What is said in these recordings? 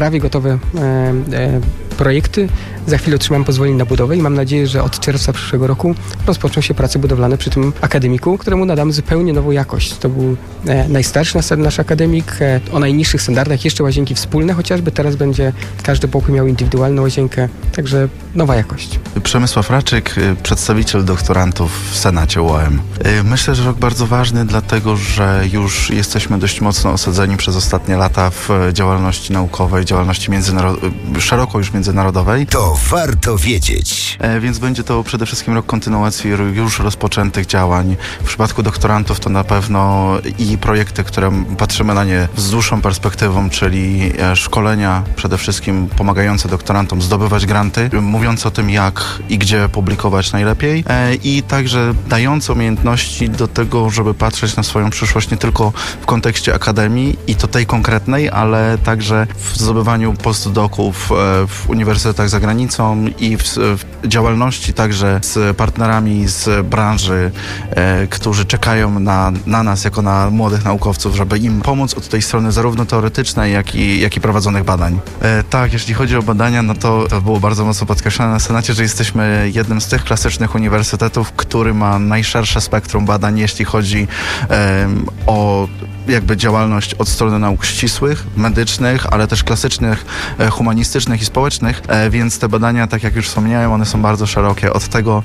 prawie gotowe projekty. Za chwilę otrzymam pozwolenie na budowę i mam nadzieję, że od czerwca przyszłego roku rozpoczną się prace budowlane przy tym akademiku, któremu nadamy zupełnie nową jakość. To był najstarszy nasz akademik, o najniższych standardach, jeszcze łazienki wspólne, chociażby teraz będzie każdy pokój miał indywidualną łazienkę, także nowa jakość. Przemysław Raczyk, przedstawiciel doktorantów w Senacie UOM. Myślę, że rok bardzo ważny, dlatego że już jesteśmy dość mocno osadzeni przez ostatnie lata w działalności naukowej, działalności szeroko już międzynarodowej. To warto wiedzieć. Więc będzie to przede wszystkim rok kontynuacji już rozpoczętych działań. W przypadku doktorantów to na pewno i projekty, które patrzymy na nie z dłuższą perspektywą, czyli szkolenia przede wszystkim pomagające doktorantom zdobywać granty, mówiąc o tym, jak i gdzie publikować najlepiej i także dające umiejętności do tego, żeby patrzeć na swoją przyszłość nie tylko w kontekście akademii i to tej konkretnej, ale także w zdobywaniu postdoków w uniwersytetach za granicą i w działalności także z partnerami z branży, którzy czekają na nas jako na młodych naukowców, żeby im pomóc od tej strony zarówno teoretycznej, jak i prowadzonych badań. Tak, jeśli chodzi o badania, no to było bardzo mocno podkreślone na Senacie, że jesteśmy jednym z tych klasycznych uniwersytetów, który ma najszersze spektrum badań, jeśli chodzi o jakby działalność od strony nauk ścisłych, medycznych, ale też klasycznych, humanistycznych i społecznych, więc te badania, tak jak już wspomniałem, one są bardzo szerokie. Od tego,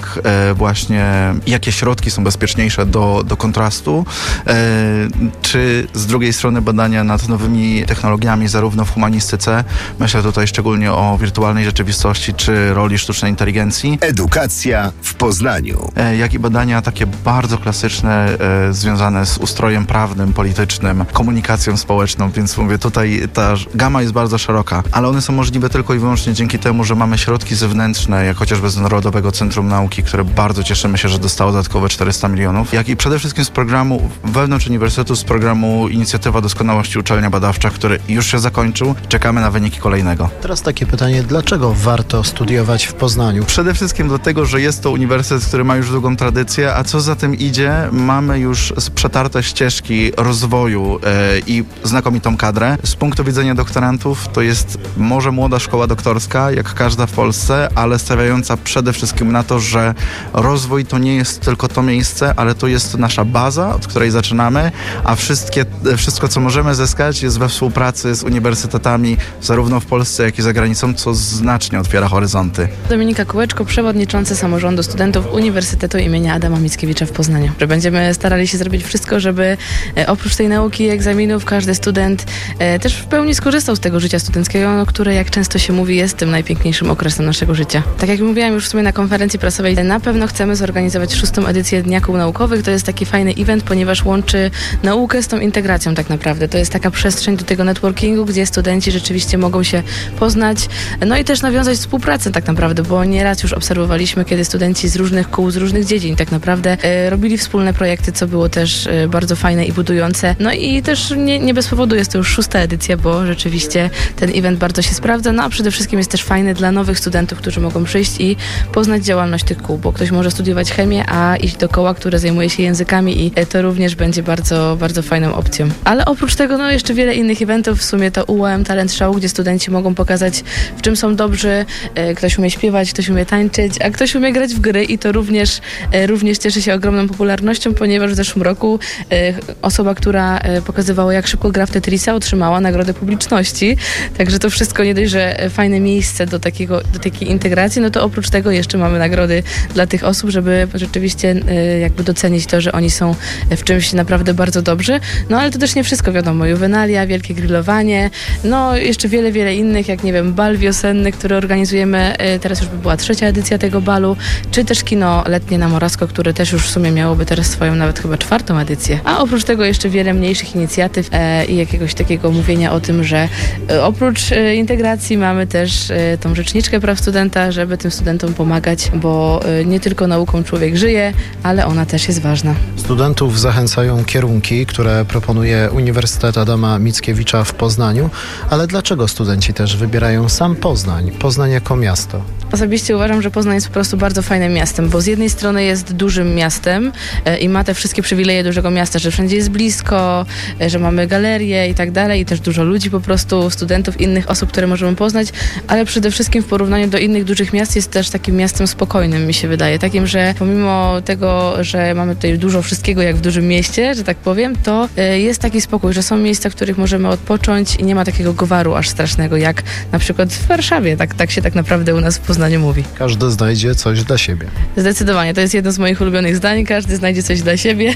jakie środki są bezpieczniejsze do kontrastu, czy z drugiej strony badania nad nowymi technologiami, zarówno w humanistyce, myślę tutaj szczególnie o wirtualnej rzeczywistości, czy roli sztucznej inteligencji. Edukacja w Poznaniu. Jak i badania takie bardzo klasyczne, związane z ustrojem prawnym, politycznym, komunikacją społeczną, więc mówię, tutaj ta gama jest bardzo szeroka, ale one są możliwe tylko i wyłącznie dzięki temu, że mamy środki zewnętrzne, jak chociażby z Narodowego Centrum Nauki, które bardzo cieszymy się, że dostało dodatkowe 400 milionów, jak i przede wszystkim z programu wewnątrz uniwersytetu, z programu Inicjatywa Doskonałości Uczelnia Badawcza, który już się zakończył. Czekamy na wyniki kolejnego. Teraz takie pytanie, dlaczego warto studiować w Poznaniu? Przede wszystkim dlatego, że jest to uniwersytet, który ma już długą tradycję, a co za tym idzie, mamy już przetarte ścieżki rozwoju i znakomitą kadrę. Z punktu widzenia doktorantów to jest może młoda szkoła doktorska, jak każda w Polsce, ale stawiająca przede wszystkim na to, że rozwój to nie jest tylko to miejsce, ale to jest nasza baza, od której zaczynamy, a wszystko, co możemy zyskać, jest we współpracy z uniwersytetami, zarówno w Polsce, jak i za granicą, co znacznie otwiera horyzonty. Dominika Kółeczko, przewodnicząca Samorządu Studentów Uniwersytetu im. Adama Mickiewicza w Poznaniu. Będziemy starali się zrobić wszystko, żeby oprócz tej nauki i egzaminów każdy student też w pełni skorzystał z tego życia studenckiego, które, jak często się mówi, jest tym najpiękniejszym okresem naszego życia. Tak jak mówiłam już w sumie na konferencji prasowej, na pewno chcemy zorganizować 6. edycję Dnia Kół Naukowych. To jest taki fajny event, ponieważ łączy naukę z tą integracją tak naprawdę. To jest taka przestrzeń do tego networkingu, gdzie studenci rzeczywiście mogą się poznać, no i też nawiązać współpracę tak naprawdę, bo nieraz już obserwowaliśmy, kiedy studenci z różnych kół, z różnych dziedzin tak naprawdę robili wspólne projekty, co było też bardzo fajne i budujące. No i też nie bez powodu jest to już 6. edycja, bo rzeczywiście ten event bardzo się sprawdza, no a przede wszystkim jest też fajny dla nowych studentów, którzy mogą przyjść i poznać działalność tych kół, bo ktoś może studiować chemię, a iść do koła, które zajmuje się językami i to również będzie bardzo, bardzo fajną opcją. Ale oprócz tego, no jeszcze wiele innych eventów, w sumie to UOM Talent Show, gdzie studenci mogą pokazać, w czym są dobrzy, ktoś umie śpiewać, ktoś umie tańczyć, a ktoś umie grać w gry i to również cieszy się ogromną popularnością, ponieważ w zeszłym roku osoba, która pokazywała, jak szybko gra w Tetrisa, otrzymała nagrodę publiczności. Także to wszystko nie dość, że fajne miejsce do takiej integracji, no to oprócz tego jeszcze mamy nagrody dla tych osób, żeby rzeczywiście jakby docenić to, że oni są w czymś naprawdę bardzo dobrzy. No ale to też nie wszystko, wiadomo. Juwenalia, wielkie grillowanie, no jeszcze wiele innych, jak nie wiem, bal wiosenny, który organizujemy. Teraz już by była 3. edycja tego balu, czy też kino letnie na Morasko, które też już w sumie miałoby teraz swoją nawet chyba 4. edycję. A oprócz tego jeszcze wiele mniejszych inicjatyw i jakiegoś takiego mówienia o tym, że oprócz integracji mamy też tą rzeczniczkę praw studenta, żeby tym studentom pomagać, bo nie tylko nauką człowiek żyje, ale ona też jest ważna. Studentów zachęcają kierunki, które proponuje Uniwersytet Adama Mickiewicza w Poznaniu, ale dlaczego studenci też wybierają sam Poznań jako miasto? Osobiście uważam, że Poznań jest po prostu bardzo fajnym miastem, bo z jednej strony jest dużym miastem i ma te wszystkie przywileje dużego miasta, że wszędzie jest blisko, widowisko, że mamy galerię i tak dalej, i też dużo ludzi po prostu, studentów, innych osób, które możemy poznać, ale przede wszystkim w porównaniu do innych dużych miast jest też takim miastem spokojnym, mi się wydaje. Takim, że pomimo tego, że mamy tutaj dużo wszystkiego jak w dużym mieście, że tak powiem, to jest taki spokój, że są miejsca, w których możemy odpocząć i nie ma takiego gwaru aż strasznego, jak na przykład w Warszawie. Tak się tak naprawdę u nas w Poznaniu mówi. Każdy znajdzie coś dla siebie. Zdecydowanie. To jest jedno z moich ulubionych zdań. Każdy znajdzie coś dla siebie.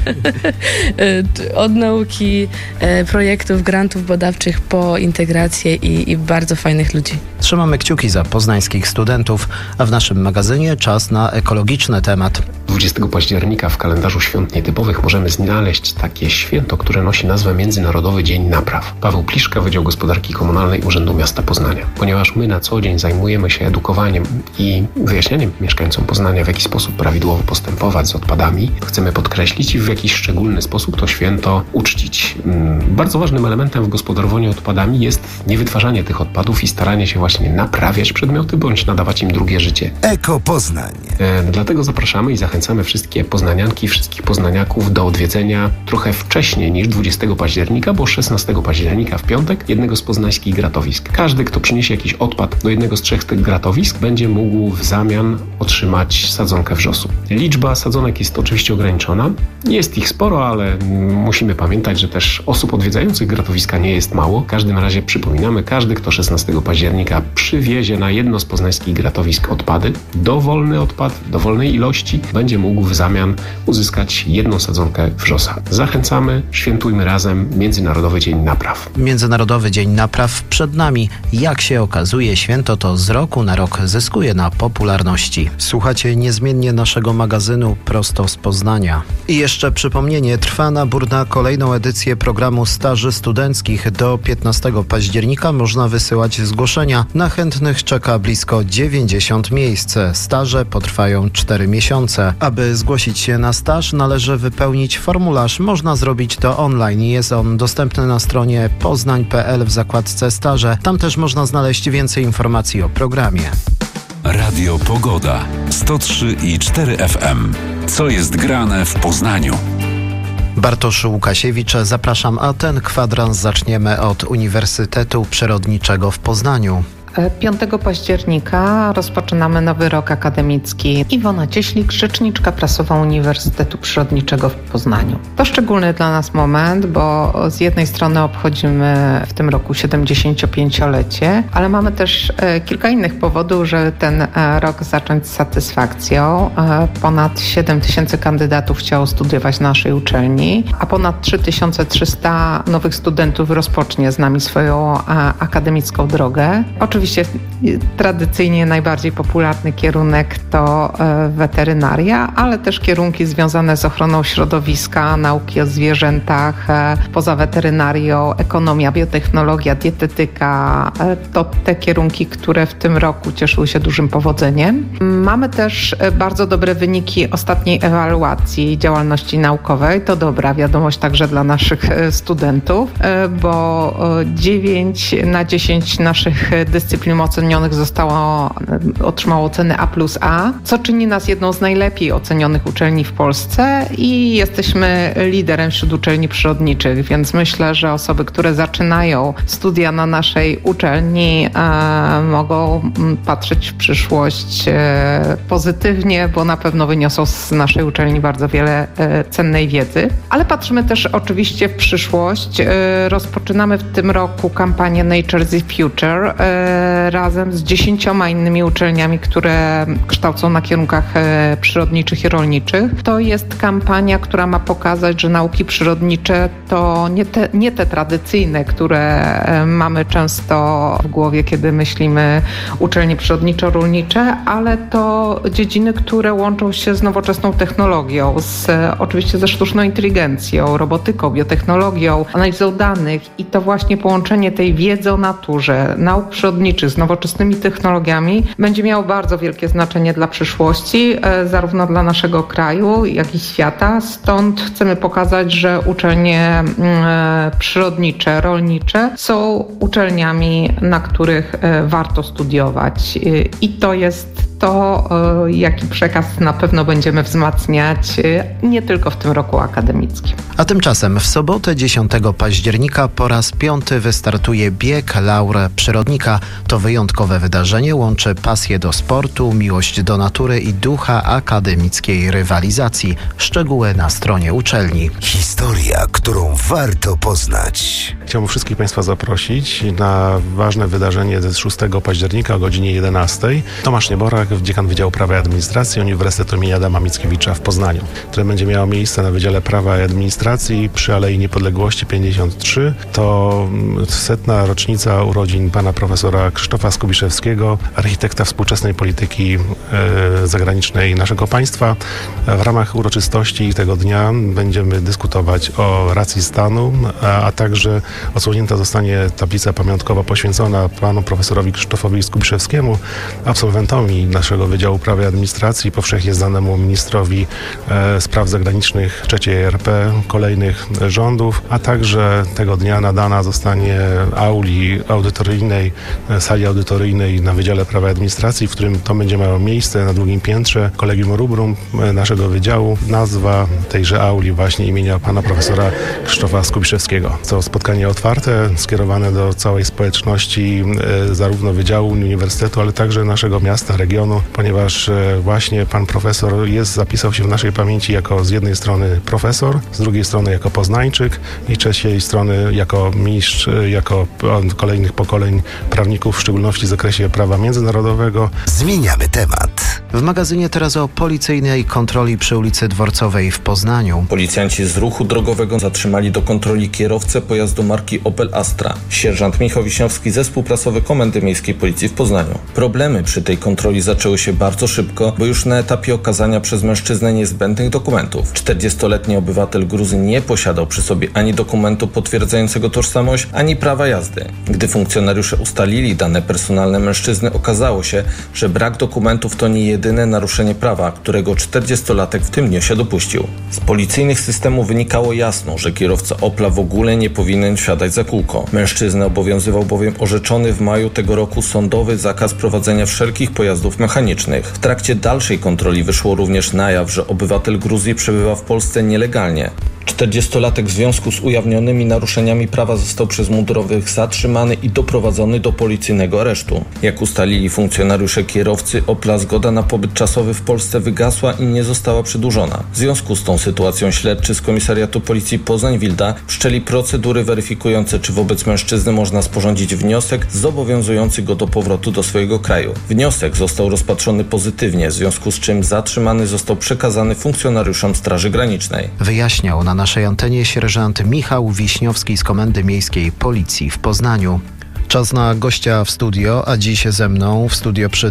Od nauki, projektów, grantów badawczych po integrację i bardzo fajnych ludzi. Trzymamy kciuki za poznańskich studentów, a w naszym magazynie czas na ekologiczny temat. 20 października w kalendarzu świąt nietypowych możemy znaleźć takie święto, które nosi nazwę Międzynarodowy Dzień Napraw. Paweł Pliszka, Wydział Gospodarki Komunalnej Urzędu Miasta Poznania. Ponieważ my na co dzień zajmujemy się edukowaniem i wyjaśnianiem mieszkańcom Poznania, w jaki sposób prawidłowo postępować z odpadami, chcemy podkreślić i w jakiś szczególny sposób to święto uczcić. Bardzo ważnym elementem w gospodarowaniu odpadami jest niewytwarzanie tych odpadów i staranie się właśnie naprawiać przedmioty bądź nadawać im drugie życie. Eko Poznań. Dlatego zapraszamy i zachęcamy wszystkie poznanianki, wszystkich poznaniaków do odwiedzenia trochę wcześniej niż 20 października, bo 16 października w piątek jednego z poznańskich gratowisk. Każdy, kto przyniesie jakiś odpad do jednego z 3 tych gratowisk, będzie mógł w zamian otrzymać sadzonkę wrzosu. Liczba sadzonek jest oczywiście ograniczona. Jest ich sporo, ale musimy pamiętać, że też osób odwiedzających gratowiska nie jest mało. W każdym razie przypominamy, każdy, kto 16 października przywiezie na jedno z poznańskich gratowisk odpady, dowolny odpad, dowolnej ilości, będzie mógł w zamian uzyskać jedną sadzonkę wrzosa. Zachęcamy, świętujmy razem Międzynarodowy Dzień Napraw. Międzynarodowy Dzień Napraw przed nami. Jak się okazuje, święto to z roku na rok zyskuje na popularności. Słuchacie niezmiennie naszego magazynu prosto z Poznania. I jeszcze przypomnienie, trwa nabór na kolejną edycję programu staży studenckich. Do 15 października można wysyłać zgłoszenia. Na chętnych czeka blisko 90 miejsc. Staże potrwają 4 miesiące. Aby zgłosić się na staż, należy wypełnić formularz. Można zrobić to online. Jest on dostępny na stronie poznań.pl w zakładce staże. Tam też można znaleźć więcej informacji o programie. Radio Pogoda 103,4 FM. Co jest grane w Poznaniu? Bartosz Łukasiewicz, zapraszam, a ten kwadrans zaczniemy od Uniwersytetu Przyrodniczego w Poznaniu. 5 października rozpoczynamy nowy rok akademicki. Iwona Cieślik, rzeczniczka prasowa Uniwersytetu Przyrodniczego w Poznaniu. To szczególny dla nas moment, bo z jednej strony obchodzimy w tym roku 75-lecie, ale mamy też kilka innych powodów, żeby ten rok zacząć z satysfakcją. Ponad 7 000 kandydatów chciało studiować na naszej uczelni, a ponad 3300 nowych studentów rozpocznie z nami swoją akademicką drogę. Oczywiście tradycyjnie najbardziej popularny kierunek to weterynaria, ale też kierunki związane z ochroną środowiska, nauki o zwierzętach, poza weterynarią, ekonomia, biotechnologia, dietetyka. To te kierunki, które w tym roku cieszyły się dużym powodzeniem. Mamy też bardzo dobre wyniki ostatniej ewaluacji działalności naukowej. To dobra wiadomość także dla naszych studentów, bo 9 na 10 naszych dyscyplin ocenionych otrzymało ocenę A+A, co czyni nas jedną z najlepiej ocenionych uczelni w Polsce i jesteśmy liderem wśród uczelni przyrodniczych, więc myślę, że osoby, które zaczynają studia na naszej uczelni mogą patrzeć w przyszłość pozytywnie, bo na pewno wyniosą z naszej uczelni bardzo wiele cennej wiedzy. Ale patrzymy też oczywiście w przyszłość. Rozpoczynamy w tym roku kampanię Nature the Future razem z 10 innymi uczelniami, które kształcą na kierunkach przyrodniczych i rolniczych. To jest kampania, która ma pokazać, że nauki przyrodnicze to nie te tradycyjne, które mamy często w głowie, kiedy myślimy uczelnie przyrodniczo-rolnicze, ale to dziedziny, które łączą się z nowoczesną technologią, oczywiście ze sztuczną inteligencją, robotyką, biotechnologią, analizą danych i to właśnie połączenie tej wiedzy o naturze, nauk przyrodniczych z nowoczesnymi technologiami będzie miało bardzo wielkie znaczenie dla przyszłości, zarówno dla naszego kraju, jak i świata. Stąd chcemy pokazać, że uczelnie przyrodnicze, rolnicze są uczelniami, na których warto studiować. I to jest to jaki przekaz na pewno będziemy wzmacniać nie tylko w tym roku akademickim. A tymczasem w sobotę 10 października po raz 5. wystartuje bieg Laur Przyrodnika. To wyjątkowe wydarzenie łączy pasję do sportu, miłość do natury i ducha akademickiej rywalizacji. Szczegóły na stronie uczelni. Historia, którą warto poznać. Chciałbym wszystkich Państwa zaprosić na ważne wydarzenie ze 6 października o godzinie 11. Tomasz Nieborak, dziekan Wydziału Prawa i Administracji Uniwersytetu im. Adama Mickiewicza w Poznaniu, które będzie miało miejsce na Wydziale Prawa i Administracji przy Alei Niepodległości 53. To 100. rocznica urodzin pana profesora Krzysztofa Skubiszewskiego, architekta współczesnej polityki zagranicznej naszego państwa. W ramach uroczystości tego dnia będziemy dyskutować o racji stanu, a także odsłonięta zostanie tablica pamiątkowa poświęcona panu profesorowi Krzysztofowi Skubiszewskiemu, absolwentowi naszego Wydziału Prawa i Administracji, powszechnie znanemu ministrowi spraw zagranicznych III RP, kolejnych rządów, a także tego dnia nadana zostanie auli audytoryjnej, sali audytoryjnej na Wydziale Prawa i Administracji, w którym to będzie miało miejsce na drugim piętrze Collegium Rubrum naszego wydziału. Nazwa tejże auli właśnie imienia pana profesora Krzysztofa Skubiszewskiego. To spotkanie otwarte, skierowane do całej społeczności zarówno Wydziału Uniwersytetu, ale także naszego miasta, regionu, ponieważ właśnie pan profesor zapisał się w naszej pamięci jako z jednej strony profesor, z drugiej strony jako poznańczyk i trzeciej strony jako mistrz, jako kolejnych pokoleń prawników, w szczególności w zakresie prawa międzynarodowego. Zmieniamy temat. W magazynie teraz o policyjnej kontroli przy ulicy Dworcowej w Poznaniu. Policjanci z ruchu drogowego zatrzymali do kontroli kierowcę pojazdu marki Opel Astra. Sierżant Michał Wiśniowski, zespół prasowy Komendy Miejskiej Policji w Poznaniu. Problemy przy tej kontroli zaczęły się bardzo szybko, bo już na etapie okazania przez mężczyznę niezbędnych dokumentów. 40-letni obywatel Gruzji nie posiadał przy sobie ani dokumentu potwierdzającego tożsamość, ani prawa jazdy. Gdy funkcjonariusze ustalili dane personalne mężczyzny, okazało się, że brak dokumentów to nie jedyne naruszenie prawa, którego 40-latek w tym dniu się dopuścił. Z policyjnych systemów wynikało jasno, że kierowca Opla w ogóle nie powinien wsiadać za kółko. Mężczyznę obowiązywał bowiem orzeczony w maju tego roku sądowy zakaz prowadzenia wszelkich pojazdów mechanicznych. W trakcie dalszej kontroli wyszło również na jaw, że obywatel Gruzji przebywa w Polsce nielegalnie. 40-latek w związku z ujawnionymi naruszeniami prawa został przez mundurowych zatrzymany i doprowadzony do policyjnego aresztu. Jak ustalili funkcjonariusze kierowcy, Opla zgoda na pobyt czasowy w Polsce wygasła i nie została przedłużona. W związku z tą sytuacją śledczy z Komisariatu Policji Poznań-Wilda wszczęli procedury weryfikujące, czy wobec mężczyzny można sporządzić wniosek zobowiązujący go do powrotu do swojego kraju. Wniosek został rozpatrzony pozytywnie, w związku z czym zatrzymany został przekazany funkcjonariuszom Straży Granicznej. Wyjaśniał na naszej antenie sierżant Michał Wiśniowski z Komendy Miejskiej Policji w Poznaniu. Czas na gościa w studio, a dziś ze mną w studio przy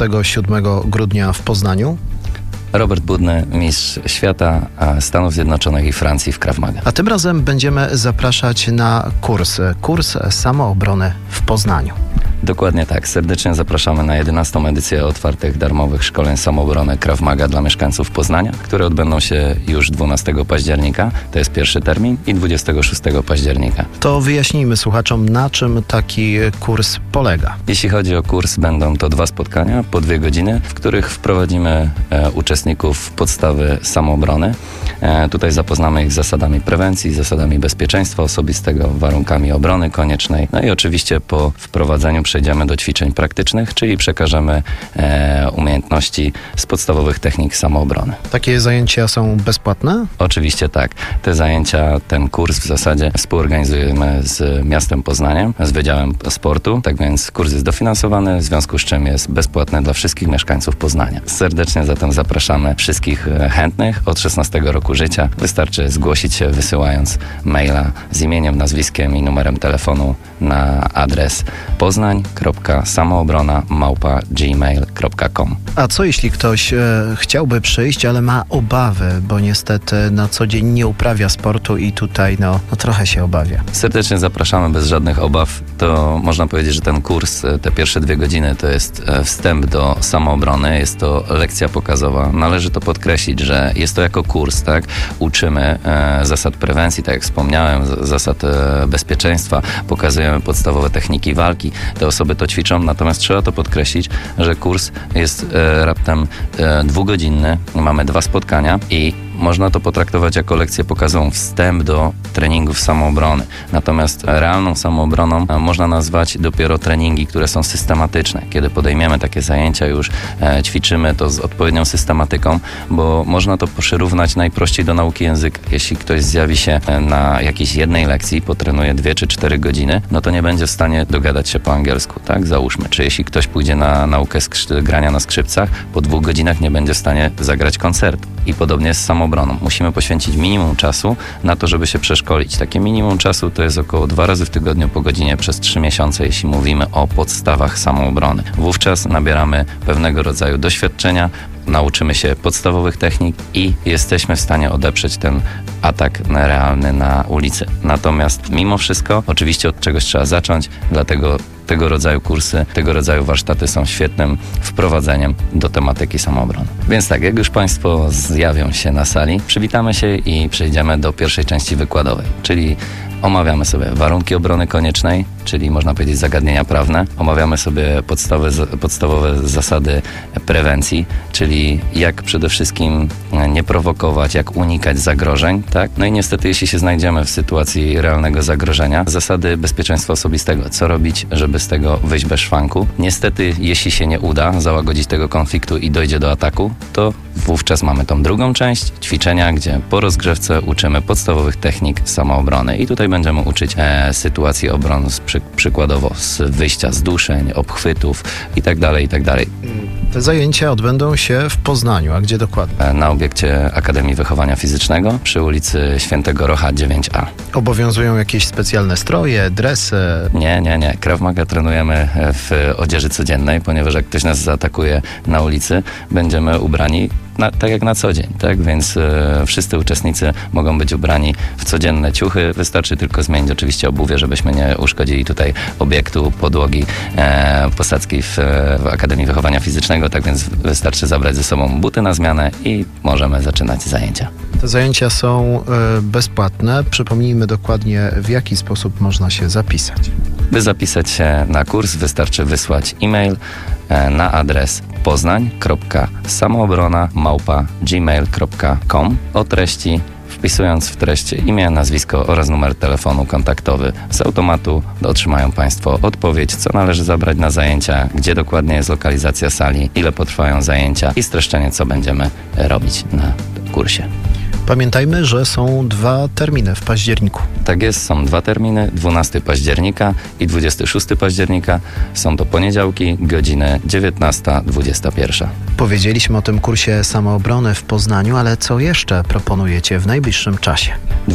27 grudnia w Poznaniu. Robert Budny, mistrz świata Stanów Zjednoczonych i Francji w Krav Maga. A tym razem będziemy zapraszać na kurs samoobrony w Poznaniu. Dokładnie tak. Serdecznie zapraszamy na 11. edycję otwartych darmowych szkoleń samoobrony Krav Maga dla mieszkańców Poznania, które odbędą się już 12 października, to jest pierwszy termin, i 26 października. To wyjaśnijmy słuchaczom, na czym taki kurs polega. Jeśli chodzi o kurs, będą to 2 spotkania po 2 godziny, w których wprowadzimy uczestników w podstawy samoobrony. Tutaj zapoznamy ich z zasadami prewencji, zasadami bezpieczeństwa osobistego, warunkami obrony koniecznej. No i oczywiście po wprowadzeniu przejdziemy do ćwiczeń praktycznych, czyli przekażemy umiejętności z podstawowych technik samoobrony. Takie zajęcia są bezpłatne? Oczywiście tak. Te zajęcia, ten kurs w zasadzie współorganizujemy z miastem Poznaniem, z Wydziałem Sportu, tak więc kurs jest dofinansowany, w związku z czym jest bezpłatny dla wszystkich mieszkańców Poznania. Serdecznie zatem zapraszamy wszystkich chętnych od 16 roku życia. Wystarczy zgłosić się, wysyłając maila z imieniem, nazwiskiem i numerem telefonu na adres poznań.samoobrona@gmail.com. A co jeśli ktoś chciałby przyjść, ale ma obawy, bo niestety na co dzień nie uprawia sportu i tutaj no trochę się obawia? Serdecznie zapraszamy bez żadnych obaw. to można powiedzieć, że ten kurs, te pierwsze 2 godziny to jest wstęp do samoobrony, jest to lekcja pokazowa. Należy to podkreślić, że jest to jako kurs, tak? Uczymy zasad prewencji, tak jak wspomniałem, zasad bezpieczeństwa, pokazujemy podstawowe techniki walki. Te osoby to ćwiczą, natomiast trzeba to podkreślić, że kurs jest raptem 2-godzinny. Mamy 2 spotkania i można to potraktować jako lekcję pokazową, wstęp do treningów samoobrony. Natomiast realną samoobroną można nazwać dopiero treningi, które są systematyczne. Kiedy podejmiemy takie zajęcia, już ćwiczymy to z odpowiednią systematyką, bo można to przyrównać najprościej do nauki języka. Jeśli ktoś zjawi się na jakiejś jednej lekcji, potrenuje 2 czy 4 godziny, no to nie będzie w stanie dogadać się po angielsku, tak? Załóżmy. Czy jeśli ktoś pójdzie na naukę grania na skrzypcach, po 2 godzinach nie będzie w stanie zagrać koncertu. I podobnie jest z samoobroną. Musimy poświęcić minimum czasu na to, żeby się przeszkolić. Takie minimum czasu to jest około 2 razy w tygodniu po godzinie przez 3 miesiące, jeśli mówimy o podstawach samoobrony. Wówczas nabieramy pewnego rodzaju doświadczenia, nauczymy się podstawowych technik i jesteśmy w stanie odeprzeć ten atak realny na ulicy. Natomiast mimo wszystko, oczywiście od czegoś trzeba zacząć, dlatego tego rodzaju kursy, tego rodzaju warsztaty są świetnym wprowadzeniem do tematyki samoobrony. Więc tak, jak już Państwo zjawią się na sali, przywitamy się i przejdziemy do pierwszej części wykładowej, czyli omawiamy sobie warunki obrony koniecznej, czyli można powiedzieć zagadnienia prawne. Omawiamy sobie podstawowe zasady prewencji, czyli jak przede wszystkim nie prowokować, jak unikać zagrożeń, tak? No i niestety, jeśli się znajdziemy w sytuacji realnego zagrożenia, zasady bezpieczeństwa osobistego. Co robić, żeby z tego wyjść bez szwanku? Niestety, jeśli się nie uda załagodzić tego konfliktu i dojdzie do ataku, to wówczas mamy tą drugą część ćwiczenia, gdzie po rozgrzewce uczymy podstawowych technik samoobrony. I tutaj będziemy uczyć sytuacji obrony przykładowo z wyjścia z duszeń, obchwytów itd., itd. Te zajęcia odbędą się w Poznaniu, a gdzie dokładnie? Na obiekcie Akademii Wychowania Fizycznego przy ulicy Świętego Rocha 9A. Obowiązują jakieś specjalne stroje, dresy? Nie. Krav Maga trenujemy w odzieży codziennej, ponieważ jak ktoś nas zaatakuje na ulicy, będziemy ubrani tak jak na co dzień, tak? Więc wszyscy uczestnicy mogą być ubrani w codzienne ciuchy. Wystarczy tylko zmienić oczywiście obuwie, żebyśmy nie uszkodzili tutaj obiektu, podłogi posadzkiej w Akademii Wychowania Fizycznego. Tak więc wystarczy zabrać ze sobą buty na zmianę i możemy zaczynać zajęcia. Te zajęcia są bezpłatne. Przypomnijmy dokładnie, w jaki sposób można się zapisać. By zapisać się na kurs, wystarczy wysłać e-mail na adres poznań.samoobrona@gmail.com o treści, wpisując w treść imię, nazwisko oraz numer telefonu kontaktowy. Z automatu otrzymają Państwo odpowiedź, co należy zabrać na zajęcia, gdzie dokładnie jest lokalizacja sali, ile potrwają zajęcia i streszczenie, co będziemy robić na kursie. Pamiętajmy, że są 2 terminy w październiku. Tak jest, są 2 terminy, 12 października i 26 października. Są to poniedziałki, godziny 19-21. Powiedzieliśmy o tym kursie samoobrony w Poznaniu, ale co jeszcze proponujecie w najbliższym czasie?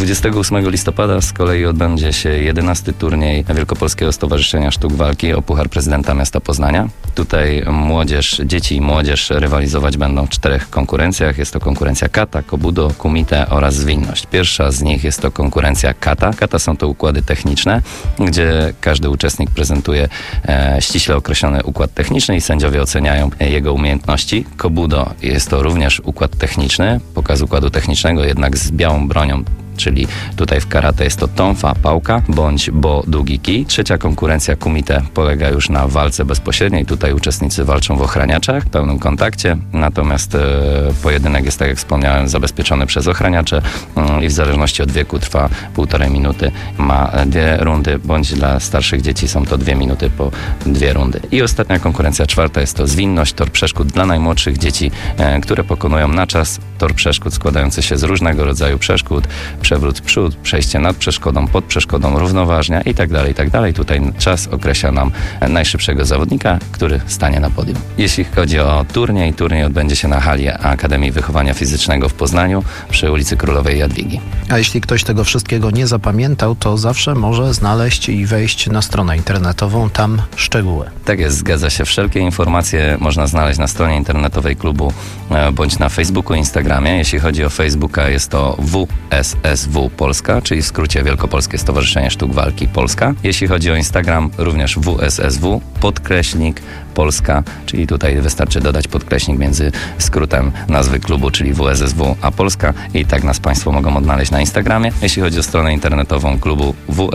28 listopada z kolei odbędzie się 11. turniej Wielkopolskiego Stowarzyszenia Sztuk Walki o Puchar Prezydenta Miasta Poznania. Tutaj dzieci i młodzież rywalizować będą w 4 konkurencjach. Jest to konkurencja kata, kobudo, kumite oraz zwinność. Pierwsza z nich jest to konkurencja kata. Kata są to układy techniczne, gdzie każdy uczestnik prezentuje ściśle określony układ techniczny i sędziowie oceniają jego umiejętności. Kobudo jest to również układ techniczny, pokaz układu technicznego, jednak z białą bronią. Czyli tutaj w karate jest to tonfa, pałka, bądź bo, długi kij. Trzecia konkurencja kumite polega już na walce bezpośredniej. Tutaj uczestnicy walczą w ochraniaczach, w pełnym kontakcie. Natomiast pojedynek jest, tak jak wspomniałem, zabezpieczony przez ochraniacze i w zależności od wieku trwa 1,5 minuty. Ma 2 rundy, bądź dla starszych dzieci są to 2 minuty po 2 rundy. I ostatnia konkurencja, 4, jest to zwinność, tor przeszkód dla najmłodszych dzieci, które pokonują na czas tor przeszkód składający się z różnego rodzaju przeszkód, przewrót w przód, przejście nad przeszkodą, pod przeszkodą, równoważnia i tak dalej. Tutaj czas określa nam najszybszego zawodnika, który stanie na podium. Jeśli chodzi o turniej odbędzie się na hali Akademii Wychowania Fizycznego w Poznaniu przy ulicy Królowej Jadwigi. A jeśli ktoś tego wszystkiego nie zapamiętał, to zawsze może znaleźć i wejść na stronę internetową, tam szczegóły. Tak jest, zgadza się. Wszelkie informacje można znaleźć na stronie internetowej klubu bądź na Facebooku, Instagramie. Jeśli chodzi o Facebooka, jest to WSS WSW Polska, czyli w skrócie Wielkopolskie Stowarzyszenie Sztuk Walki Polska. Jeśli chodzi o Instagram, również WSSW, Polska, czyli tutaj wystarczy dodać podkreśnik między skrótem nazwy klubu, czyli WSSW, a Polska i tak nas Państwo mogą odnaleźć na Instagramie. Jeśli chodzi o stronę internetową klubu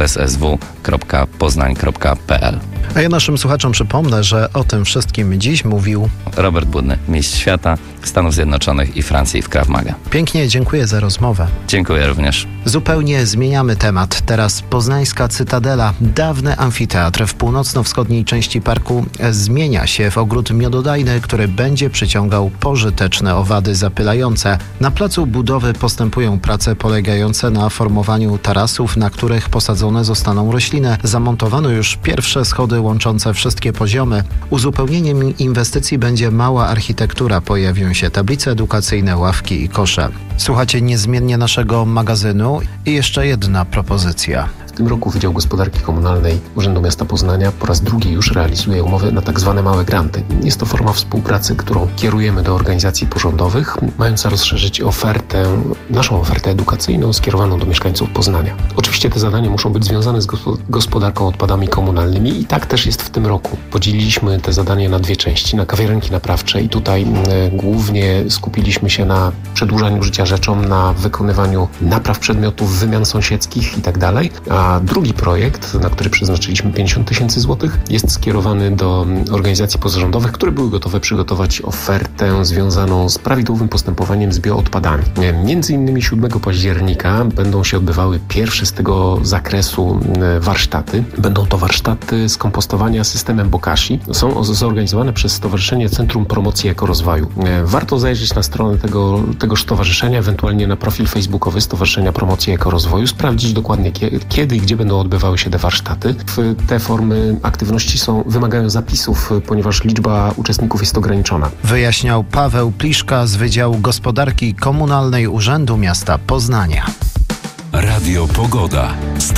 wssw.poznań.pl. A ja naszym słuchaczom przypomnę, że o tym wszystkim dziś mówił Robert Budny, mistrz świata Stanów Zjednoczonych i Francji w Krav Maga. Pięknie dziękuję za rozmowę. Dziękuję również. Zupełnie zmieniamy temat. Teraz poznańska Cytadela, dawny amfiteatr w północno-wschodniej części parku, zmienia się w ogród miododajny, który będzie przyciągał pożyteczne owady zapylające. Na placu budowy postępują prace polegające na formowaniu tarasów, na których posadzone zostaną rośliny. Zamontowano już pierwsze schody łączące wszystkie poziomy. Uzupełnieniem inwestycji będzie mała architektura. Pojawią się tablice edukacyjne, ławki i kosze. Słuchacie niezmiennie naszego magazynu i jeszcze jedna propozycja. W tym roku Wydział Gospodarki Komunalnej Urzędu Miasta Poznania po raz drugi już realizuje umowy na tak zwane małe granty. Jest to forma współpracy, którą kierujemy do organizacji pozarządowych, mająca rozszerzyć naszą ofertę edukacyjną skierowaną do mieszkańców Poznania. Oczywiście te zadania muszą być związane z gospodarką odpadami komunalnymi i tak też jest w tym roku. Podzieliliśmy te zadania na dwie części, na kawiarenki naprawcze i tutaj głównie skupiliśmy się na przedłużaniu życia rzeczom, na wykonywaniu napraw przedmiotów, wymian sąsiedzkich itd. A drugi projekt, na który przeznaczyliśmy 50 000 złotych, jest skierowany do organizacji pozarządowych, które były gotowe przygotować ofertę związaną z prawidłowym postępowaniem z bioodpadami. Między innymi 7 października będą się odbywały pierwsze z tego zakresu warsztaty. Będą to warsztaty z kompostowania systemem Bokashi. Są zorganizowane przez Stowarzyszenie Centrum Promocji Ekorozwoju. Warto zajrzeć na stronę tegoż stowarzyszenia, ewentualnie na profil facebookowy Stowarzyszenia Promocji Ekorozwoju, sprawdzić dokładnie kiedy i gdzie będą odbywały się te warsztaty. Te formy aktywności wymagają zapisów, ponieważ liczba uczestników jest ograniczona. Wyjaśniał Paweł Pliszka z Wydziału Gospodarki Komunalnej Urzędu Miasta Poznania. Radio Pogoda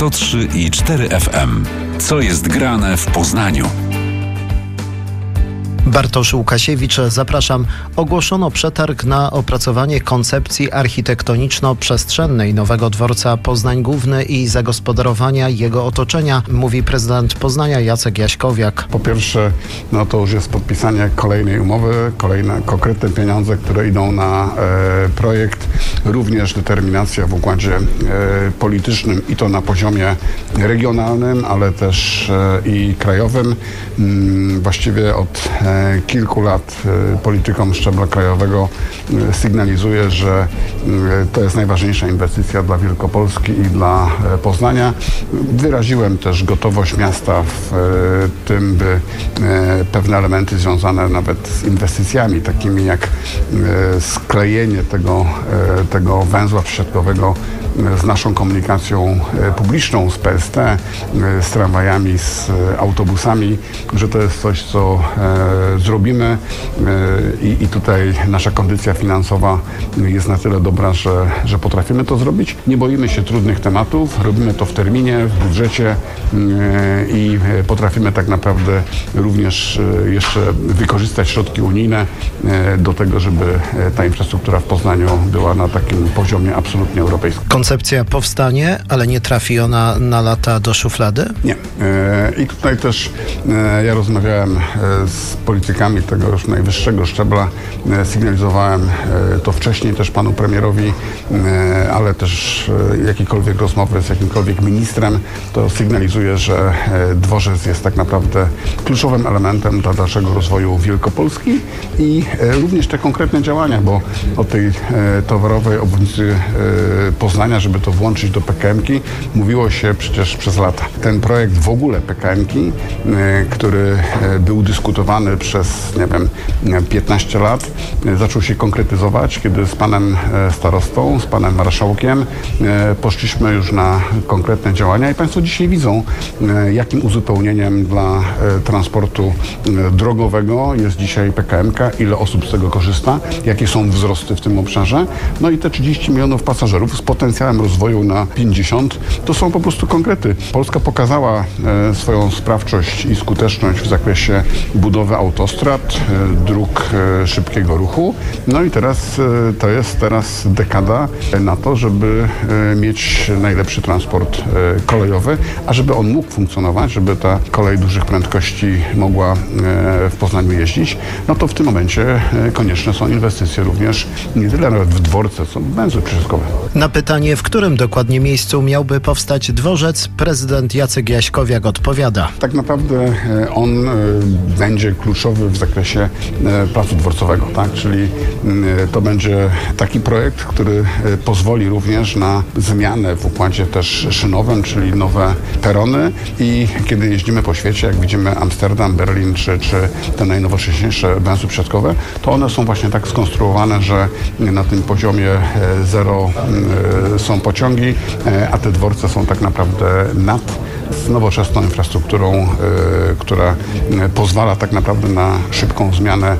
103,4 FM. Co jest grane w Poznaniu? Bartosz Łukasiewicz, zapraszam. Ogłoszono przetarg na opracowanie koncepcji architektoniczno-przestrzennej nowego dworca Poznań Główny i zagospodarowania jego otoczenia, mówi prezydent Poznania Jacek Jaśkowiak. Po pierwsze, to już jest podpisanie kolejnej umowy, kolejne konkretne pieniądze, które idą na projekt, również determinacja w układzie politycznym i to na poziomie regionalnym, ale też i krajowym. Właściwie od kilku lat politykom szczebla krajowego sygnalizuje, że to jest najważniejsza inwestycja dla Wielkopolski i dla Poznania. Wyraziłem też gotowość miasta w tym, by pewne elementy związane nawet z inwestycjami, takimi jak sklejenie tego węzła przesiadkowego z naszą komunikacją publiczną, z PST, z tramwajami, z autobusami, że to jest coś, co zrobimy i tutaj nasza kondycja finansowa jest na tyle dobra, że potrafimy to zrobić. Nie boimy się trudnych tematów, robimy to w terminie, w budżecie i potrafimy tak naprawdę również jeszcze wykorzystać środki unijne do tego, żeby ta infrastruktura w Poznaniu była na takim poziomie absolutnie europejskim. Koncepcja powstanie, ale nie trafi ona na lata do szuflady? Nie. I tutaj też ja rozmawiałem z politykami tego już najwyższego szczebla. Sygnalizowałem to wcześniej też panu premierowi, ale też jakiekolwiek rozmowy z jakimkolwiek ministrem, to sygnalizuje, że dworzec jest tak naprawdę kluczowym elementem dla dalszego rozwoju Wielkopolski i również te konkretne działania, bo o tej towarowej obwodnicy Poznania, żeby to włączyć do PKM-ki, mówiło się przecież przez lata. Ten projekt w ogóle PKM-ki, który był dyskutowany przez, 15 lat, zaczął się konkretyzować, kiedy z panem starostą, z panem marszałkiem poszliśmy już na konkretne działania i państwo dzisiaj widzą, jakim uzupełnieniem dla transportu drogowego jest dzisiaj PKM-ka, ile osób z tego korzysta, jakie są wzrosty w tym obszarze. No i i te 30 milionów pasażerów z potencjałem rozwoju na 50 to są po prostu konkrety. Polska pokazała swoją sprawczość i skuteczność w zakresie budowy autostrad, dróg szybkiego ruchu. No i teraz to jest dekada na to, żeby mieć najlepszy transport kolejowy, a żeby on mógł funkcjonować, żeby ta kolej dużych prędkości mogła w Poznaniu jeździć, no to w tym momencie konieczne są inwestycje również nie tyle nawet w dworce, co w węzły przesiadkowe. Na pytanie, w którym dokładnie miejscu miałby powstać dworzec, prezydent Jacek Jaśkowiak odpowiada. Tak naprawdę on będzie kluczowy w zakresie placu dworcowego, tak? Czyli to będzie taki projekt, który pozwoli również na zmianę w układzie też szynowym, czyli nowe perony i kiedy jeździmy po świecie, jak widzimy Amsterdam, Berlin czy te najnowocześniejsze węzły przesiadkowe, to one są właśnie tak skonstruowane, że na tym poziomie zero są pociągi, a te dworce są tak naprawdę nad z nowoczesną infrastrukturą, która pozwala tak naprawdę na szybką zmianę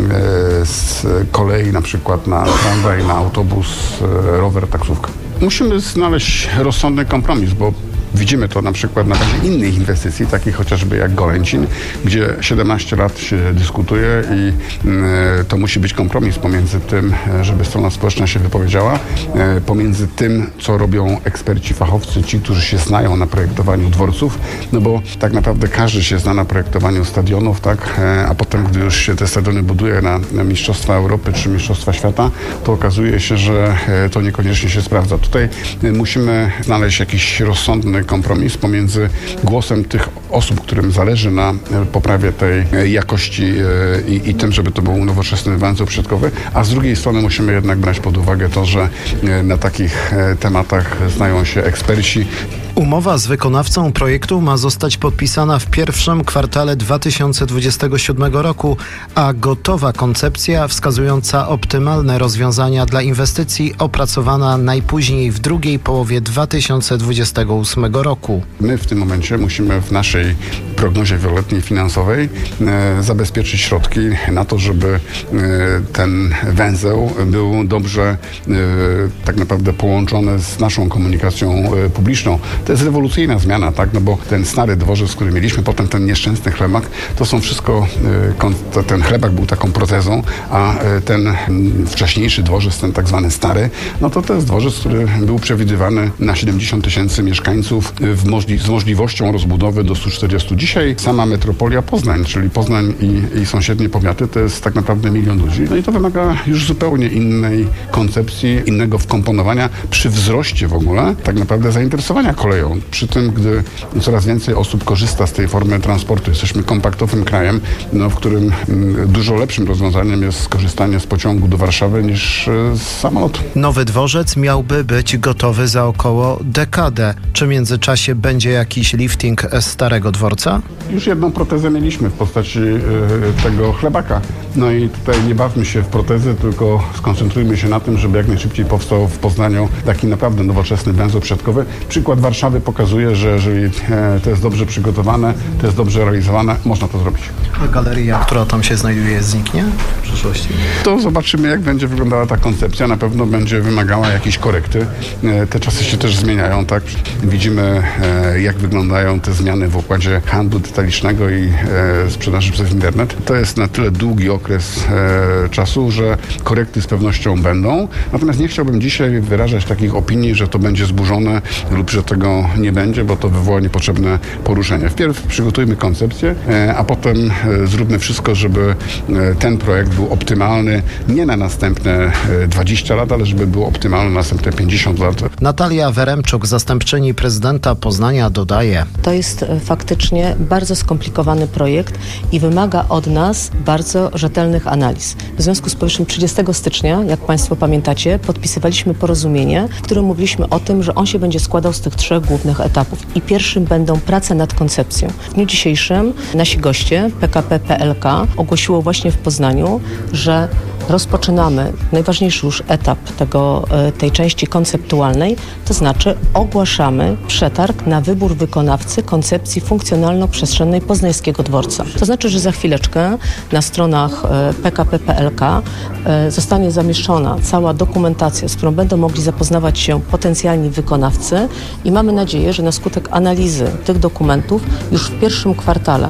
z kolei na przykład na tramwaj, na autobus, rower, taksówkę. Musimy znaleźć rozsądny kompromis, bo widzimy to na przykład na bazie innych inwestycji, takich chociażby jak Golęcin, gdzie 17 lat się dyskutuje i to musi być kompromis pomiędzy tym, żeby strona społeczna się wypowiedziała, pomiędzy tym, co robią eksperci, fachowcy, ci, którzy się znają na projektowaniu dworców, no bo tak naprawdę każdy się zna na projektowaniu stadionów, tak, a potem, gdy już się te stadiony buduje na Mistrzostwa Europy czy Mistrzostwa Świata, to okazuje się, że to niekoniecznie się sprawdza. Tutaj musimy znaleźć jakiś rozsądny kompromis pomiędzy głosem tych osób, którym zależy na poprawie tej jakości i tym, żeby to był nowoczesny węzeł przesiadkowy, a z drugiej strony musimy jednak brać pod uwagę to, że na takich tematach znają się eksperci. Umowa z wykonawcą projektu ma zostać podpisana w pierwszym kwartale 2027 roku, a gotowa koncepcja wskazująca optymalne rozwiązania dla inwestycji opracowana najpóźniej w drugiej połowie 2028 roku. My w tym momencie musimy w naszej prognozie wieloletniej finansowej zabezpieczyć środki na to, żeby ten węzeł był dobrze tak naprawdę połączony z naszą komunikacją publiczną. To jest rewolucyjna zmiana, tak? No bo ten stary dworzec, który mieliśmy, potem ten nieszczęsny chlebak, to są wszystko, ten chlebak był taką protezą, a ten wcześniejszy dworzec, ten tak zwany stary, no to jest dworzec, który był przewidywany na 70 000 mieszkańców z możliwością rozbudowy do 140. Dzisiaj sama metropolia Poznań, czyli Poznań i sąsiednie powiaty, to jest tak naprawdę 1 000 000 ludzi. No i to wymaga już zupełnie innej koncepcji, innego wkomponowania przy wzroście w ogóle tak naprawdę zainteresowania koleją. Przy tym, gdy coraz więcej osób korzysta z tej formy transportu. Jesteśmy kompaktowym krajem, w którym dużo lepszym rozwiązaniem jest skorzystanie z pociągu do Warszawy niż z samolotu. Nowy dworzec miałby być gotowy za około dekadę. Czy w międzyczasie będzie jakiś lifting starego dworca? Już jedną protezę mieliśmy w postaci tego chlebaka. No i tutaj nie bawmy się w protezy, tylko skoncentrujmy się na tym, żeby jak najszybciej powstał w Poznaniu taki naprawdę nowoczesny węzeł przesiadkowy. Przykład Warszawy pokazuje, że jeżeli to jest dobrze przygotowane, to jest dobrze realizowane, można to zrobić. A galeria, która tam się znajduje, zniknie w przyszłości? To zobaczymy, jak będzie wyglądała ta koncepcja. Na pewno będzie wymagała jakiejś korekty. Te czasy się też zmieniają, tak? Widzimy, jak wyglądają te zmiany w układzie handlu detalicznego i sprzedaży przez internet. To jest na tyle długi okres czasu, że korekty z pewnością będą. Natomiast nie chciałbym dzisiaj wyrażać takich opinii, że to będzie zburzone lub że tego nie będzie, bo to wywoła niepotrzebne poruszenie. Wpierw przygotujmy koncepcję, a potem zróbmy wszystko, żeby ten projekt był optymalny nie na następne 20 lat, ale żeby był optymalny na następne 50 lat. Natalia Weremczuk, zastępczyni prezydenta Poznania, dodaje. To jest faktycznie bardzo skomplikowany projekt i wymaga od nas bardzo rzetelnych analiz. W związku z powyższym 30 stycznia, jak Państwo pamiętacie, podpisywaliśmy porozumienie, w którym mówiliśmy o tym, że on się będzie składał z tych 3 głównych etapów. I pierwszym będą prace nad koncepcją. W dniu dzisiejszym nasi goście, PKP PLK, ogłosiło właśnie w Poznaniu, że rozpoczynamy najważniejszy już etap tej części konceptualnej, to znaczy ogłaszamy przetarg na wybór wykonawcy koncepcji funkcjonalno-przestrzennej Poznańskiego Dworca. To znaczy, że za chwileczkę na stronach PKP PLK zostanie zamieszczona cała dokumentacja, z którą będą mogli zapoznawać się potencjalni wykonawcy i mamy nadzieję, że na skutek analizy tych dokumentów już w pierwszym kwartale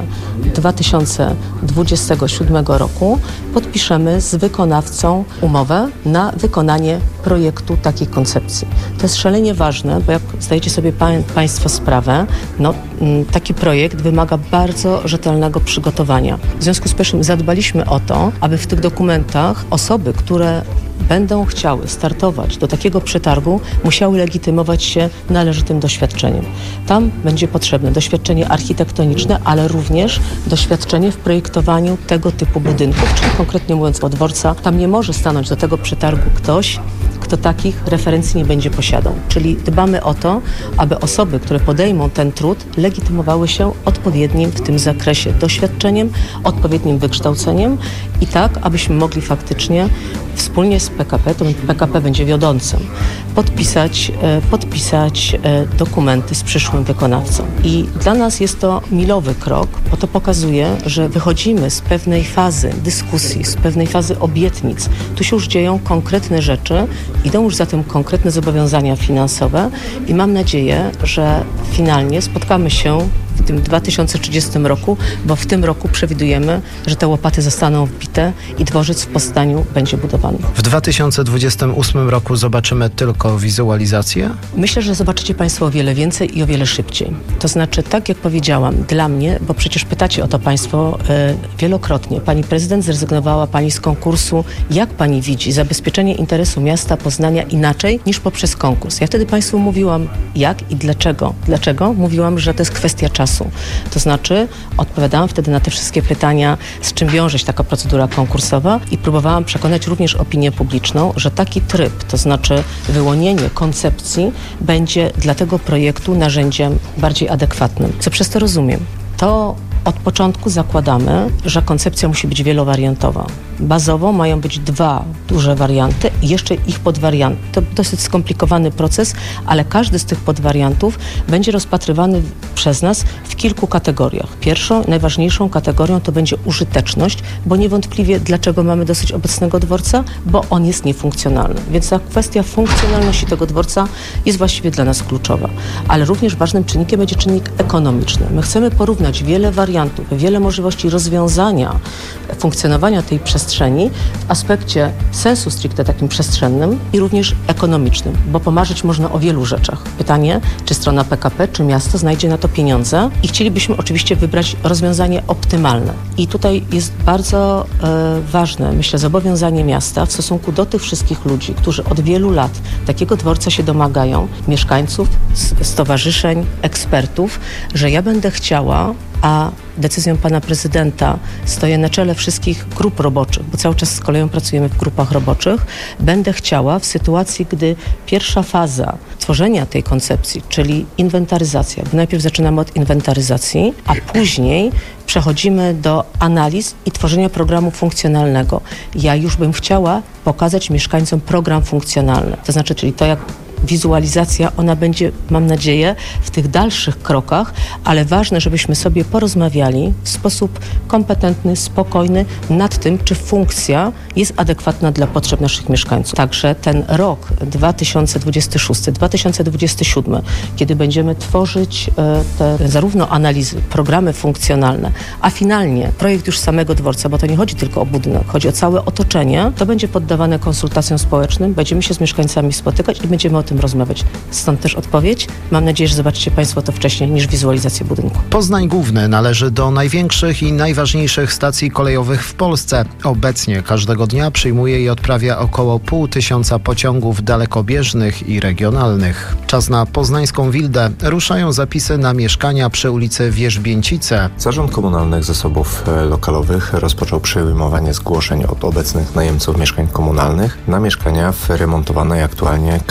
2027 roku podpiszemy z wykonawcą umowę na wykonanie projektu takiej koncepcji. To jest szalenie ważne, bo jak zdajecie sobie Państwo sprawę, taki projekt wymaga bardzo rzetelnego przygotowania. W związku z powyższym zadbaliśmy o to, aby w tych dokumentach osoby, które będą chciały startować do takiego przetargu, musiały legitymować się należytym doświadczeniem. Tam będzie potrzebne doświadczenie architektoniczne, ale również doświadczenie w projektowaniu tego typu budynków, czyli konkretnie mówiąc o dworca. Tam nie może stanąć do tego przetargu ktoś, kto takich referencji nie będzie posiadał. Czyli dbamy o to, aby osoby, które podejmą ten trud, legitymowały się odpowiednim w tym zakresie doświadczeniem, odpowiednim wykształceniem i tak, abyśmy mogli faktycznie wspólnie z PKP, to PKP będzie wiodącym, podpisać dokumenty z przyszłym wykonawcą. I dla nas jest to milowy krok, bo to pokazuje, że wychodzimy z pewnej fazy dyskusji, z pewnej fazy obietnic. Tu się już dzieją konkretne rzeczy, idą już za tym konkretne zobowiązania finansowe i mam nadzieję, że finalnie spotkamy się w tym 2030 roku, bo w tym roku przewidujemy, że te łopaty zostaną wbite i dworzec w Poznaniu będzie budowany. W 2028 roku zobaczymy tylko wizualizację? Myślę, że zobaczycie Państwo o wiele więcej i o wiele szybciej. To znaczy, tak jak powiedziałam, dla mnie, bo przecież pytacie o to Państwo wielokrotnie, Pani Prezydent zrezygnowała Pani z konkursu. Jak Pani widzi zabezpieczenie interesu miasta Poznania inaczej niż poprzez konkurs? Ja wtedy Państwu mówiłam jak i dlaczego. Dlaczego? Mówiłam, że to jest kwestia czasu. To znaczy odpowiadałam wtedy na te wszystkie pytania, z czym wiąże się taka procedura konkursowa i próbowałam przekonać również opinię publiczną, że taki tryb, to znaczy wyłonienie koncepcji będzie dla tego projektu narzędziem bardziej adekwatnym. Co przez to rozumiem? To od początku zakładamy, że koncepcja musi być wielowariantowa. Bazowo mają być 2 duże warianty i jeszcze ich podwarianty. To dosyć skomplikowany proces, ale każdy z tych podwariantów będzie rozpatrywany przez nas w kilku kategoriach. Pierwszą, najważniejszą kategorią to będzie użyteczność, bo niewątpliwie dlaczego mamy dosyć obecnego dworca? Bo on jest niefunkcjonalny. Więc ta kwestia funkcjonalności tego dworca jest właściwie dla nas kluczowa. Ale również ważnym czynnikiem będzie czynnik ekonomiczny. My chcemy porównać wiele wariantów, wiele możliwości rozwiązania funkcjonowania tej przestrzeni w aspekcie sensu stricte takim przestrzennym i również ekonomicznym, bo pomarzyć można o wielu rzeczach. Pytanie, czy strona PKP, czy miasto znajdzie na to pieniądze i chcielibyśmy oczywiście wybrać rozwiązanie optymalne. I tutaj jest bardzo ważne, myślę, zobowiązanie miasta w stosunku do tych wszystkich ludzi, którzy od wielu lat takiego dworca się domagają, mieszkańców, stowarzyszeń, ekspertów, że ja będę chciała, a decyzją pana prezydenta stoję na czele wszystkich grup roboczych, bo cały czas z koleją pracujemy w grupach roboczych, będę chciała w sytuacji, gdy pierwsza faza tworzenia tej koncepcji, czyli inwentaryzacja, bo najpierw zaczynamy od inwentaryzacji, a później przechodzimy do analiz i tworzenia programu funkcjonalnego. Ja już bym chciała pokazać mieszkańcom program funkcjonalny, to znaczy, czyli to jak wizualizacja, ona będzie, mam nadzieję, w tych dalszych krokach, ale ważne, żebyśmy sobie porozmawiali w sposób kompetentny, spokojny nad tym, czy funkcja jest adekwatna dla potrzeb naszych mieszkańców. Także ten rok 2026, 2027, kiedy będziemy tworzyć te zarówno analizy, programy funkcjonalne, a finalnie projekt już samego dworca, bo to nie chodzi tylko o budynek, chodzi o całe otoczenie, to będzie poddawane konsultacjom społecznym, będziemy się z mieszkańcami spotykać i będziemy o tym rozmawiać. Stąd też odpowiedź. Mam nadzieję, że zobaczycie Państwo to wcześniej niż wizualizację budynku. Poznań Główny należy do największych i najważniejszych stacji kolejowych w Polsce. Obecnie każdego dnia przyjmuje i odprawia około 500 pociągów dalekobieżnych i regionalnych. Czas na poznańską Wildę. Ruszają zapisy na mieszkania przy ulicy Wierzbięcice. Zarząd Komunalnych Zasobów Lokalowych rozpoczął przyjmowanie zgłoszeń od obecnych najemców mieszkań komunalnych na mieszkania w remontowanej aktualnie kamienicy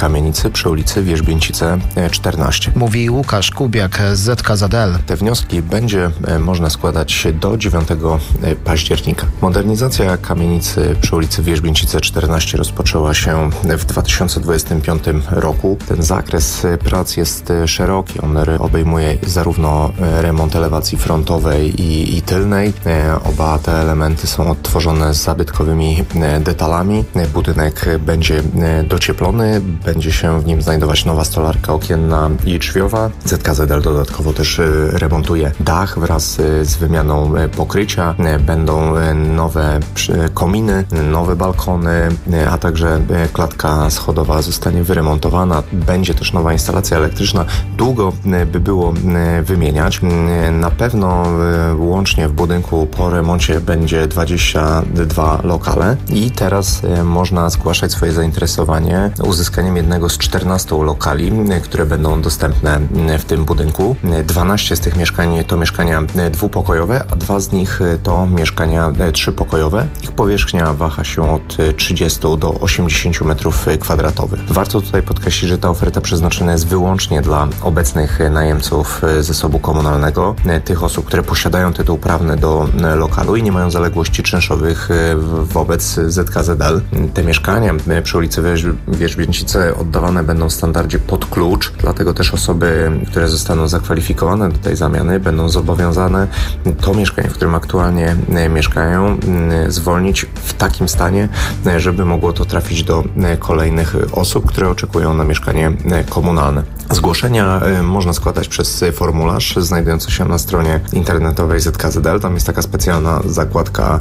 kamienicy przy ulicy Wierzbięcice 14. Mówi Łukasz Kubiak z ZKZL. Te wnioski będzie można składać do 9 października. Modernizacja kamienicy przy ulicy Wierzbięcice 14 rozpoczęła się w 2025 roku. Ten zakres prac jest szeroki. On obejmuje zarówno remont elewacji frontowej i tylnej. Oba te elementy są odtworzone z zabytkowymi detalami. Budynek będzie docieplony, będzie się w nim znajdować nowa stolarka okienna i drzwiowa. ZKZL dodatkowo też remontuje dach wraz z wymianą pokrycia. Będą nowe kominy, nowe balkony, a także klatka schodowa zostanie wyremontowana. Będzie też nowa instalacja elektryczna. Długo by było wymieniać. Na pewno łącznie w budynku po remoncie będzie 22 lokale i teraz można zgłaszać swoje zainteresowanie uzyskaniem jednego z 14 lokali, które będą dostępne w tym budynku. 12 z tych mieszkań to mieszkania dwupokojowe, a 2 z nich to mieszkania trzypokojowe. Ich powierzchnia waha się od 30 do 80 m2. Warto tutaj podkreślić, że ta oferta przeznaczona jest wyłącznie dla obecnych najemców zasobu komunalnego, tych osób, które posiadają tytuł prawny do lokalu i nie mają zaległości czynszowych wobec ZKZL. Te mieszkania przy ulicy Wierzbięcice oddawane będą w standardzie pod klucz, dlatego też osoby, które zostaną zakwalifikowane do tej zamiany, będą zobowiązane to mieszkanie, w którym aktualnie mieszkają, zwolnić w takim stanie, żeby mogło to trafić do kolejnych osób, które oczekują na mieszkanie komunalne. Zgłoszenia można składać przez formularz znajdujący się na stronie internetowej ZKZL. Tam jest taka specjalna zakładka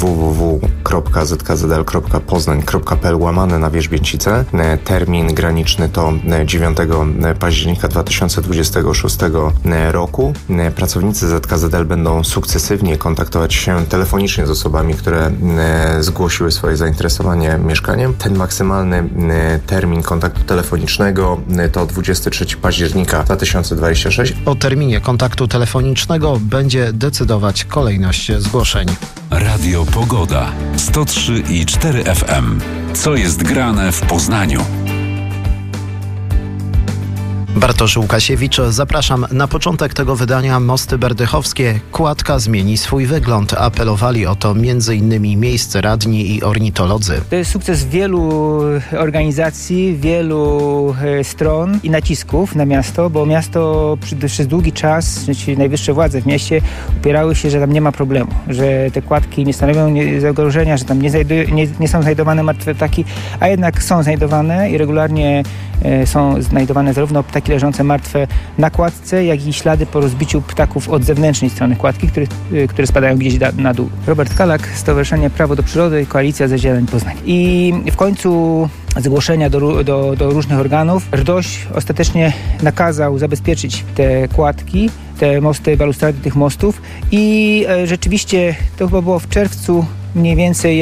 www.zkzl.poznań.pl/Wierzbięcice. Termin graniczny to 9 października 2026 roku. Pracownicy ZKZL będą sukcesywnie kontaktować się telefonicznie z osobami, które zgłosiły swoje zainteresowanie mieszkaniem. Ten maksymalny termin kontaktu telefonicznego to 23 października 2026. O terminie kontaktu telefonicznego będzie decydować kolejność zgłoszeń. Radio Pogoda 103,4 FM. Co jest grane w Poznaniu? Bartosz Łukasiewicz, zapraszam. Na początek tego wydania Mosty Berdychowskie. Kładka zmieni swój wygląd. Apelowali o to m.in. miejsce radni i ornitolodzy. To jest sukces wielu organizacji, wielu stron i nacisków na miasto, bo miasto przez długi czas, czyli najwyższe władze w mieście upierały się, że tam nie ma problemu, że te kładki nie stanowią zagrożenia, że tam nie są znajdowane martwe ptaki, a jednak są znajdowane i regularnie są znajdowane zarówno ptaki leżące martwe na kładce, jak i ślady po rozbiciu ptaków od zewnętrznej strony kładki, które spadają gdzieś na dół. Robert Kalak, Stowarzyszenie Prawo do Przyrody, Koalicja za Zieleń Poznań. I w końcu zgłoszenia do różnych organów RDOŚ ostatecznie nakazał zabezpieczyć te kładki, te mosty, balustrady tych mostów i rzeczywiście to chyba było w czerwcu mniej więcej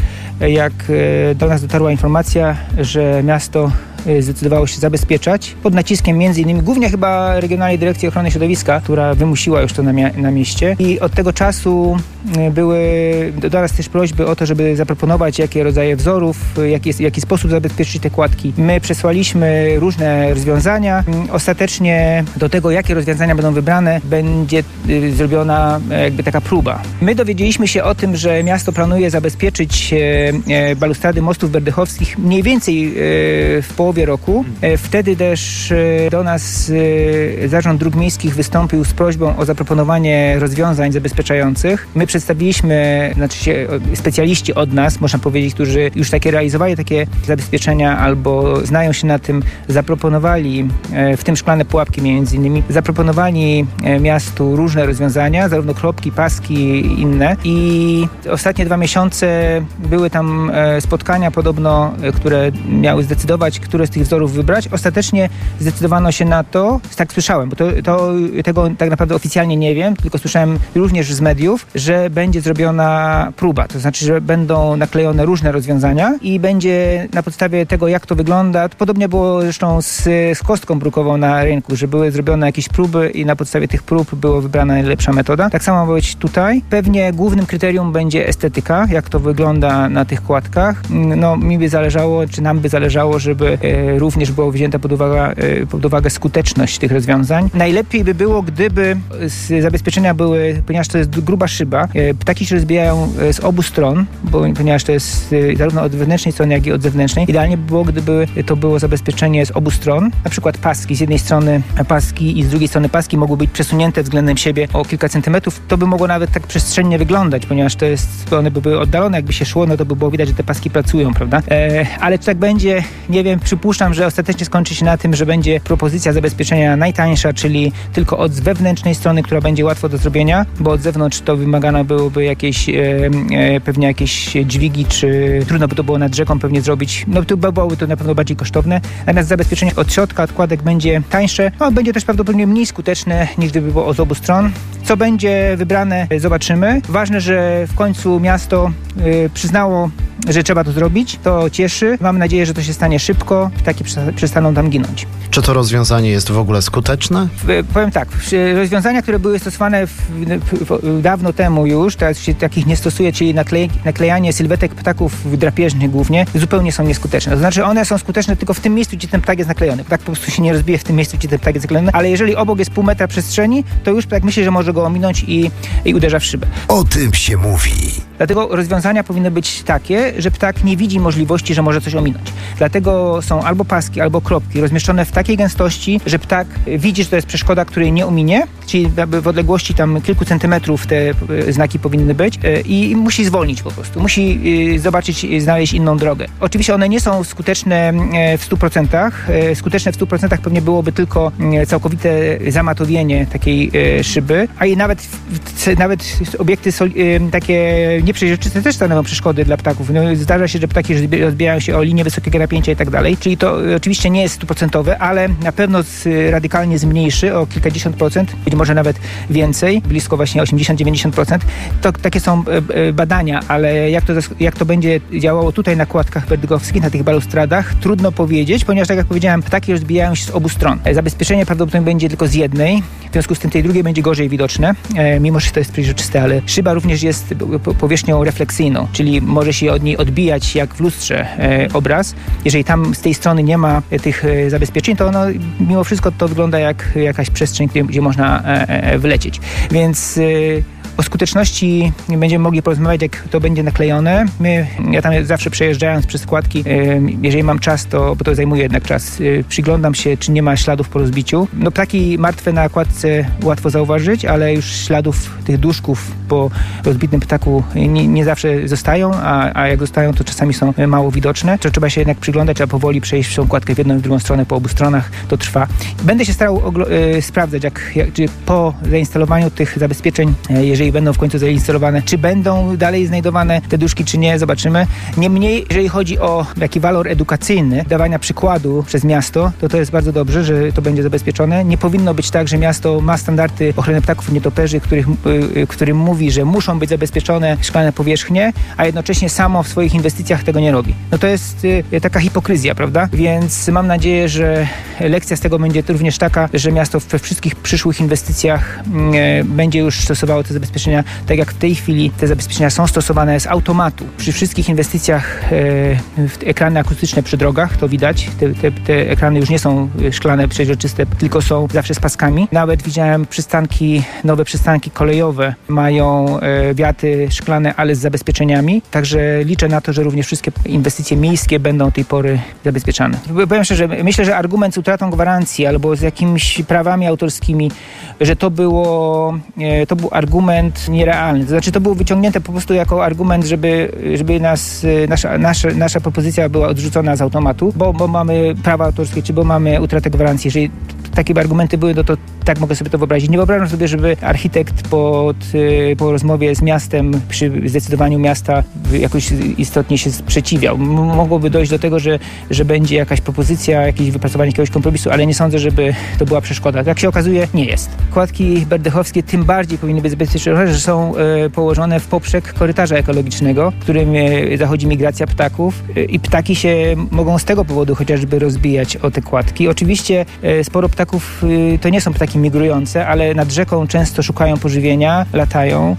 jak do nas dotarła informacja, że miasto zdecydowało się zabezpieczać pod naciskiem m.in. głównie chyba Regionalnej Dyrekcji Ochrony Środowiska, która wymusiła już to na mieście. I od tego czasu były do nas też prośby o to, żeby zaproponować jakie rodzaje wzorów, w jaki sposób zabezpieczyć te kładki. My przesłaliśmy różne rozwiązania. Ostatecznie do tego, jakie rozwiązania będą wybrane, będzie zrobiona jakby taka próba. My dowiedzieliśmy się o tym, że miasto planuje zabezpieczyć balustrady mostów berdychowskich mniej więcej w połowie roku. Wtedy też do nas Zarząd Dróg Miejskich wystąpił z prośbą o zaproponowanie rozwiązań zabezpieczających. My przedstawiliśmy, specjaliści od nas, można powiedzieć, którzy już realizowali takie zabezpieczenia albo znają się na tym, zaproponowali, w tym szklane pułapki między innymi, zaproponowali miastu różne rozwiązania, zarówno kropki, paski i inne. I ostatnie 2 miesiące były tam spotkania podobno, które miały zdecydować, które z tych wzorów wybrać. Ostatecznie zdecydowano się na to, tak słyszałem, bo tego tak naprawdę oficjalnie nie wiem, tylko słyszałem również z mediów, że będzie zrobiona próba. To znaczy, że będą naklejone różne rozwiązania i będzie na podstawie tego, jak to wygląda. Podobnie było zresztą z kostką brukową na rynku, że były zrobione jakieś próby i na podstawie tych prób była wybrana najlepsza metoda. Tak samo ma być tutaj. Pewnie głównym kryterium będzie estetyka, jak to wygląda na tych kładkach. No, mi by zależało, czy nam by zależało, żeby również było wzięta pod uwagę skuteczność tych rozwiązań. Najlepiej by było, gdyby zabezpieczenia były, ponieważ to jest gruba szyba, ptaki się rozbijają z obu stron, ponieważ to jest zarówno od wewnętrznej strony, jak i od zewnętrznej. Idealnie by było, gdyby to było zabezpieczenie z obu stron, na przykład paski, z jednej strony paski i z drugiej strony paski mogły być przesunięte względem siebie o kilka centymetrów. To by mogło nawet tak przestrzennie wyglądać, ponieważ one by były oddalone, jakby się szło, no to by było widać, że te paski pracują, prawda? Ale czy tak będzie, nie wiem, przypuszczam, że ostatecznie skończy się na tym, że będzie propozycja zabezpieczenia najtańsza, czyli tylko od wewnętrznej strony, która będzie łatwo do zrobienia, bo od zewnątrz to wymagane byłoby pewnie jakieś dźwigi, czy trudno by to było nad rzeką pewnie zrobić. No to byłoby to na pewno bardziej kosztowne. Natomiast zabezpieczenie od środka odkładek będzie tańsze, będzie też prawdopodobnie mniej skuteczne, niż gdyby było z obu stron. Co będzie wybrane, zobaczymy. Ważne, że w końcu miasto przyznało, że trzeba to zrobić. To cieszy. Mam nadzieję, że to się stanie szybko. Ptaki przestaną tam ginąć. Czy to rozwiązanie jest w ogóle skuteczne? Powiem tak. Rozwiązania, które były stosowane dawno temu już, teraz się takich nie stosuje, czyli naklejanie sylwetek ptaków drapieżnych głównie, zupełnie są nieskuteczne. To znaczy one są skuteczne tylko w tym miejscu, gdzie ten ptak jest naklejony. Ptak po prostu się nie rozbije w tym miejscu, gdzie ten ptak jest naklejony, ale jeżeli obok jest pół metra przestrzeni, to już ptak myśli, że może go ominąć i uderza w szybę. O tym się mówi. Dlatego rozwiązania powinny być takie, że ptak nie widzi możliwości, że może coś ominąć. Dlatego są albo paski, albo kropki rozmieszczone w takiej gęstości, że ptak widzi, że to jest przeszkoda, której nie ominie, czyli w odległości tam kilku centymetrów te znaki powinny być i musi zwolnić po prostu. Musi zobaczyć, znaleźć inną drogę. Oczywiście one nie są skuteczne w 100%. Skuteczne w 100% pewnie byłoby tylko całkowite zamatowienie takiej szyby, a i nawet obiekty takie nieprzejrzyste też stanowią przeszkody dla ptaków. No, zdarza się, że ptaki rozbijają się o linię wysokiego napięcia i tak dalej. Czyli to oczywiście nie jest 100%, ale na pewno radykalnie zmniejszy o kilkadziesiąt procent, być może nawet więcej, blisko właśnie 80-90%. To takie są badania, ale jak to będzie działało tutaj na kładkach berdygowskich, na tych balustradach, trudno powiedzieć, ponieważ tak jak powiedziałem, ptaki rozbijają się z obu stron. Zabezpieczenie prawdopodobnie będzie tylko z jednej, w związku z tym tej drugiej będzie gorzej widoczne, mimo że to jest przejrzyste, ale szyba również jest powierzchnią refleksyjną, czyli może się od niej odbijać jak w lustrze obraz. Jeżeli tam z tej strony nie ma tych zabezpieczeń, to mimo wszystko to wygląda jak jakaś przestrzeń, gdzie można wlecieć. Więc o skuteczności będziemy mogli porozmawiać, jak to będzie naklejone. Ja tam zawsze przejeżdżając przez składki, jeżeli mam czas, bo to zajmuje jednak czas, przyglądam się, czy nie ma śladów po rozbiciu. No ptaki martwe na kładce łatwo zauważyć, ale już śladów tych duszków po rozbitym ptaku nie zawsze zostają, a jak zostają, to czasami są mało widoczne. To trzeba się jednak przyglądać, a powoli przejść tą kładkę w jedną i w drugą stronę po obu stronach. To trwa. Będę się starał sprawdzać, czy po zainstalowaniu tych zabezpieczeń, jeżeli będą w końcu zainstalowane, czy będą dalej znajdowane te duszki, czy nie, zobaczymy. Niemniej, jeżeli chodzi o taki walor edukacyjny, dawania przykładu przez miasto, to jest bardzo dobrze, że to będzie zabezpieczone. Nie powinno być tak, że miasto ma standardy ochrony ptaków i nietoperzy, którym mówi, że muszą być zabezpieczone szklane powierzchnie, a jednocześnie samo w swoich inwestycjach tego nie robi. No to jest taka hipokryzja, prawda? Więc mam nadzieję, że lekcja z tego będzie również taka, że miasto we wszystkich przyszłych inwestycjach będzie już stosowało te zabezpieczenia, tak jak w tej chwili te zabezpieczenia są stosowane z automatu. Przy wszystkich inwestycjach w ekrany akustyczne przy drogach, to widać, te ekrany już nie są szklane, przeźroczyste, tylko są zawsze z paskami. Nawet widziałem nowe przystanki kolejowe mają wiaty szklane, ale z zabezpieczeniami, także liczę na to, że również wszystkie inwestycje miejskie będą tej pory zabezpieczane. Powiem szczerze, myślę, że argument z utratą gwarancji albo z jakimiś prawami autorskimi, że to był argument nierealny. To znaczy to było wyciągnięte po prostu jako argument, żeby nasza propozycja była odrzucona z automatu, bo mamy prawa autorskie, czy bo mamy utratę gwarancji. Jeżeli takie argumenty były, no to tak mogę sobie to wyobrazić. Nie wyobrażam sobie, żeby architekt po rozmowie z miastem, przy zdecydowaniu miasta jakoś istotnie się sprzeciwiał. Mogłoby dojść do tego, że będzie jakaś propozycja, jakieś wypracowanie jakiegoś kompromisu, ale nie sądzę, żeby to była przeszkoda. Jak się okazuje, nie jest. Kładki berdychowskie tym bardziej powinny być zabezpieczone, że są położone w poprzek korytarza ekologicznego, w którym zachodzi migracja ptaków i ptaki się mogą z tego powodu chociażby rozbijać o te kładki. Oczywiście sporo ptaków to nie są ptaki ptaki migrujące, ale nad rzeką często szukają pożywienia, latają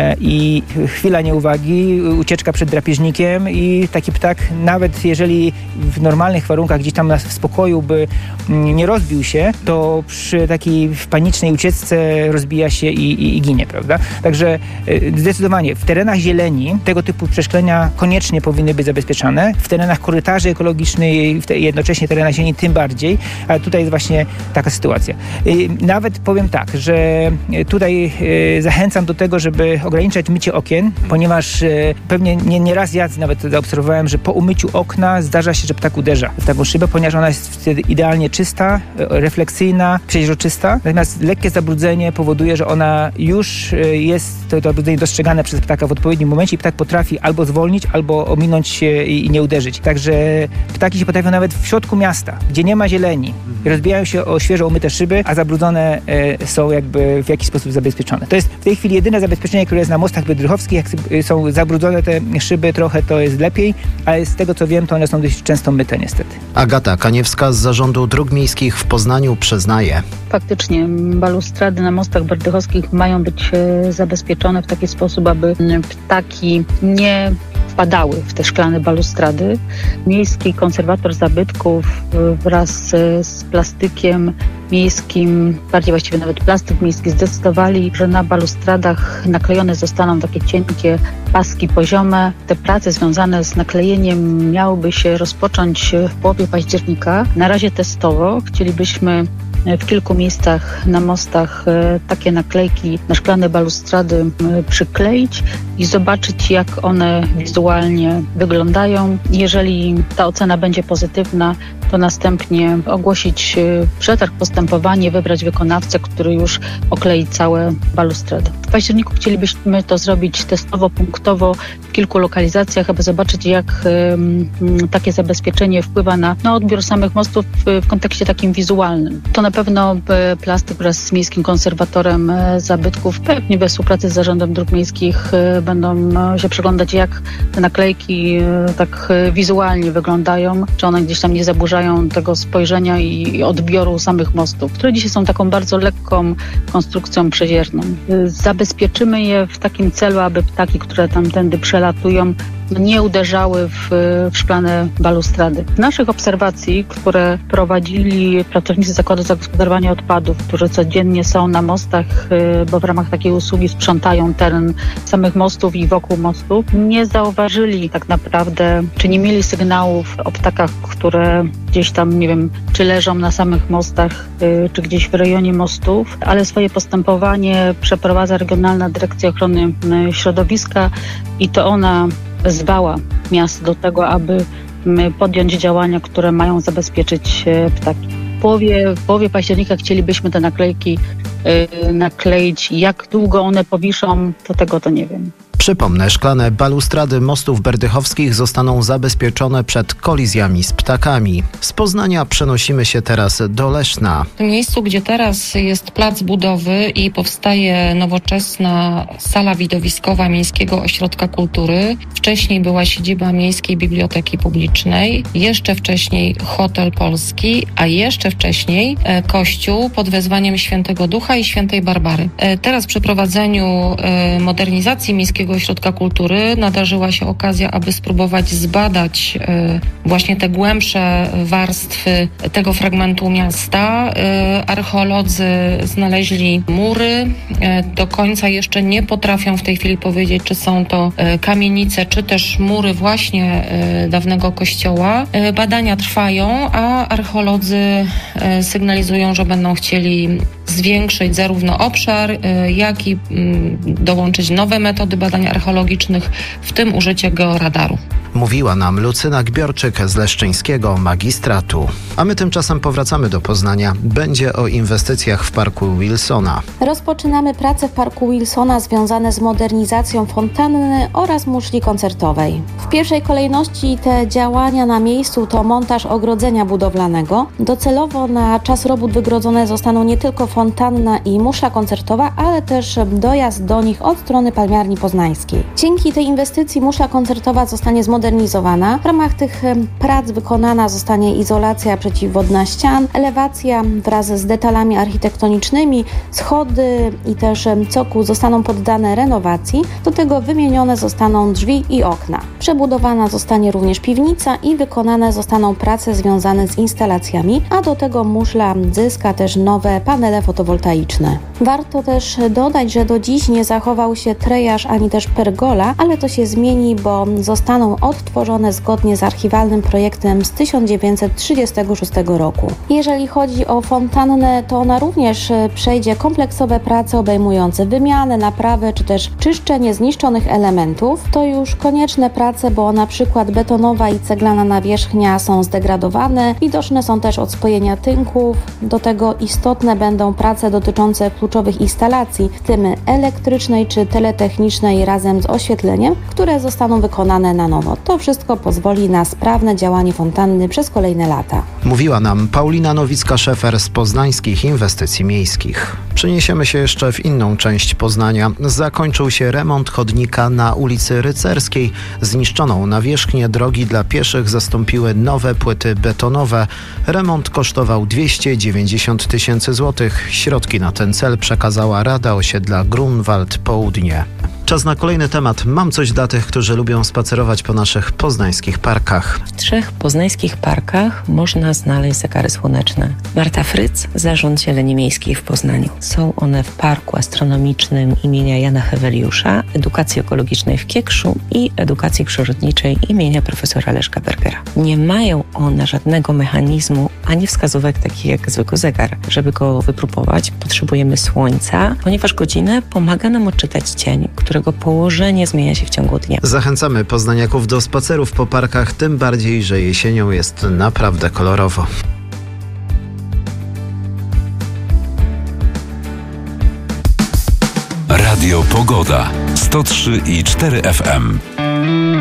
i chwila nieuwagi, ucieczka przed drapieżnikiem i taki ptak, nawet jeżeli w normalnych warunkach gdzieś tam w spokoju by nie rozbił się, to przy takiej panicznej ucieczce rozbija się i ginie, prawda? Także zdecydowanie w terenach zieleni tego typu przeszklenia koniecznie powinny być zabezpieczane. W terenach korytarzy ekologicznej, jednocześnie terenach zieleni tym bardziej, ale tutaj jest właśnie taka sytuacja. Nawet powiem tak, że tutaj zachęcam do tego, żeby ograniczać mycie okien, ponieważ pewnie nie raz ja nawet zaobserwowałem, że po umyciu okna zdarza się, że ptak uderza w taką szybę, ponieważ ona jest wtedy idealnie czysta, refleksyjna, przeźroczysta. Natomiast lekkie zabrudzenie powoduje, że ona już jest to zabrudzenie dostrzegane przez ptaka w odpowiednim momencie i ptak potrafi albo zwolnić, albo ominąć się i nie uderzyć. Także ptaki się potrafią nawet w środku miasta, gdzie nie ma zieleni, rozbijają się o świeżo umyte szyby, a zabrudzone są jakby w jakiś sposób zabezpieczone. To jest w tej chwili jedyne zabezpieczenie, które jest na mostach bydrychowskich. Jak są zabrudzone te szyby trochę, to jest lepiej, ale z tego co wiem, to one są dość często myte niestety. Agata Kaniewska z Zarządu Dróg Miejskich w Poznaniu przyznaje. Faktycznie balustrady na mostach bydrychowskich mają być zabezpieczone w taki sposób, aby ptaki nie wpadały w te szklane balustrady. Miejski konserwator zabytków wraz z plastykiem miejskim, bardziej właściwie nawet plastik miejski, zdecydowali, że na balustradach naklejone zostaną takie cienkie paski poziome. Te prace związane z naklejeniem miałyby się rozpocząć w połowie października. Na razie testowo chcielibyśmy w kilku miejscach na mostach takie naklejki na szklane balustrady przykleić i zobaczyć, jak one wizualnie wyglądają. Jeżeli ta ocena będzie pozytywna, to następnie ogłosić przetarg, postępowanie, wybrać wykonawcę, który już oklei całe balustrady. W październiku chcielibyśmy to zrobić testowo, punktowo w kilku lokalizacjach, aby zobaczyć, jak takie zabezpieczenie wpływa na odbiór samych mostów w kontekście takim wizualnym. To na pewno Plastyk wraz z Miejskim Konserwatorem Zabytków, pewnie we współpracy z Zarządem Dróg Miejskich, będą się przyglądać, jak te naklejki tak wizualnie wyglądają, czy one gdzieś tam nie zaburzają tego spojrzenia i odbioru samych mostów, które dzisiaj są taką bardzo lekką konstrukcją przezierną. Zabezpieczymy je w takim celu, aby ptaki, które tamtędy przelatują, nie uderzały w szklane balustrady. Z naszych obserwacji, które prowadzili pracownicy Zakładu Zagospodarowania Odpadów, którzy codziennie są na mostach, bo w ramach takiej usługi sprzątają teren samych mostów i wokół mostów, nie zauważyli tak naprawdę, czy nie mieli sygnałów o ptakach, które gdzieś tam, nie wiem, czy leżą na samych mostach, czy gdzieś w rejonie mostów, ale swoje postępowanie przeprowadza Regionalna Dyrekcja Ochrony Środowiska i to ona wezwała miasto do tego, aby podjąć działania, które mają zabezpieczyć ptaki. W połowie października chcielibyśmy te naklejki nakleić. Jak długo one powiszą, to nie wiem. Przypomnę, szklane balustrady mostów berdychowskich zostaną zabezpieczone przed kolizjami z ptakami. Z Poznania przenosimy się teraz do Leszna. W miejscu, gdzie teraz jest plac budowy i powstaje nowoczesna sala widowiskowa Miejskiego Ośrodka Kultury, wcześniej była siedziba Miejskiej Biblioteki Publicznej, jeszcze wcześniej Hotel Polski, a jeszcze wcześniej kościół pod wezwaniem Świętego Ducha i Świętej Barbary. Teraz przy prowadzeniu modernizacji Miejskiego Ośrodka Kultury nadarzyła się okazja, aby spróbować zbadać właśnie te głębsze warstwy tego fragmentu miasta. Archeolodzy znaleźli mury. Do końca jeszcze nie potrafią w tej chwili powiedzieć, czy są to kamienice, czy też mury właśnie dawnego kościoła. Badania trwają, a archeolodzy sygnalizują, że będą chcieli zwiększyć zarówno obszar, jak i dołączyć nowe metody badań archeologicznych, w tym użycie georadaru. Mówiła nam Lucyna Gbiorczyk z Leszczyńskiego Magistratu. A my tymczasem powracamy do Poznania. Będzie o inwestycjach w Parku Wilsona. Rozpoczynamy prace w Parku Wilsona związane z modernizacją fontanny oraz muszli koncertowej. W pierwszej kolejności te działania na miejscu to montaż ogrodzenia budowlanego. Docelowo na czas robót wygrodzone zostaną nie tylko fontanna i muszla koncertowa, ale też dojazd do nich od strony Palmiarni Poznańskiej. Dzięki tej inwestycji muszla koncertowa zostanie zmodernizowana zmodernizowana. W ramach tych prac wykonana zostanie izolacja przeciwwodna ścian, elewacja wraz z detalami architektonicznymi, schody i też cokół zostaną poddane renowacji. Do tego wymienione zostaną drzwi i okna. Przebudowana zostanie również piwnica i wykonane zostaną prace związane z instalacjami, a do tego muszla zyska też nowe panele fotowoltaiczne. Warto też dodać, że do dziś nie zachował się trejaż ani też pergola, ale to się zmieni, bo zostaną odtworzone zgodnie z archiwalnym projektem z 1936 roku. Jeżeli chodzi o fontannę, to ona również przejdzie kompleksowe prace obejmujące wymianę, naprawę czy też czyszczenie zniszczonych elementów. To już konieczne prace, bo na przykład betonowa i ceglana nawierzchnia są zdegradowane, widoczne są też odspojenia tynków. Do tego istotne będą prace dotyczące kluczowych instalacji, w tym elektrycznej czy teletechnicznej razem z oświetleniem, które zostaną wykonane na nowo. To wszystko pozwoli na sprawne działanie fontanny przez kolejne lata. Mówiła nam Paulina Nowicka-Szefer z Poznańskich Inwestycji Miejskich. Przeniesiemy się jeszcze w inną część Poznania. Zakończył się remont chodnika na ulicy Rycerskiej. Zniszczoną nawierzchnię drogi dla pieszych zastąpiły nowe płyty betonowe. Remont kosztował 290 000 złotych. Środki na ten cel przekazała Rada Osiedla Grunwald Południe. Czas na kolejny temat. Mam coś dla tych, którzy lubią spacerować po naszych poznańskich parkach. W 3 poznańskich parkach można znaleźć zegary słoneczne. Marta Fryc, Zarząd Zieleni Miejskiej w Poznaniu. Są one w Parku Astronomicznym imienia Jana Heweliusza, Edukacji Ekologicznej w Kiekszu i Edukacji Przyrodniczej imienia profesora Leszka Bergera. Nie mają one żadnego mechanizmu ani wskazówek takich jak zwykły zegar. Żeby go wypróbować, potrzebujemy słońca, ponieważ godzinę pomaga nam odczytać cień, którego położenie zmienia się w ciągu dnia. Zachęcamy poznaniaków do spacerów po parkach, tym bardziej, że jesienią jest naprawdę kolorowo. Radio Pogoda 103,4 FM.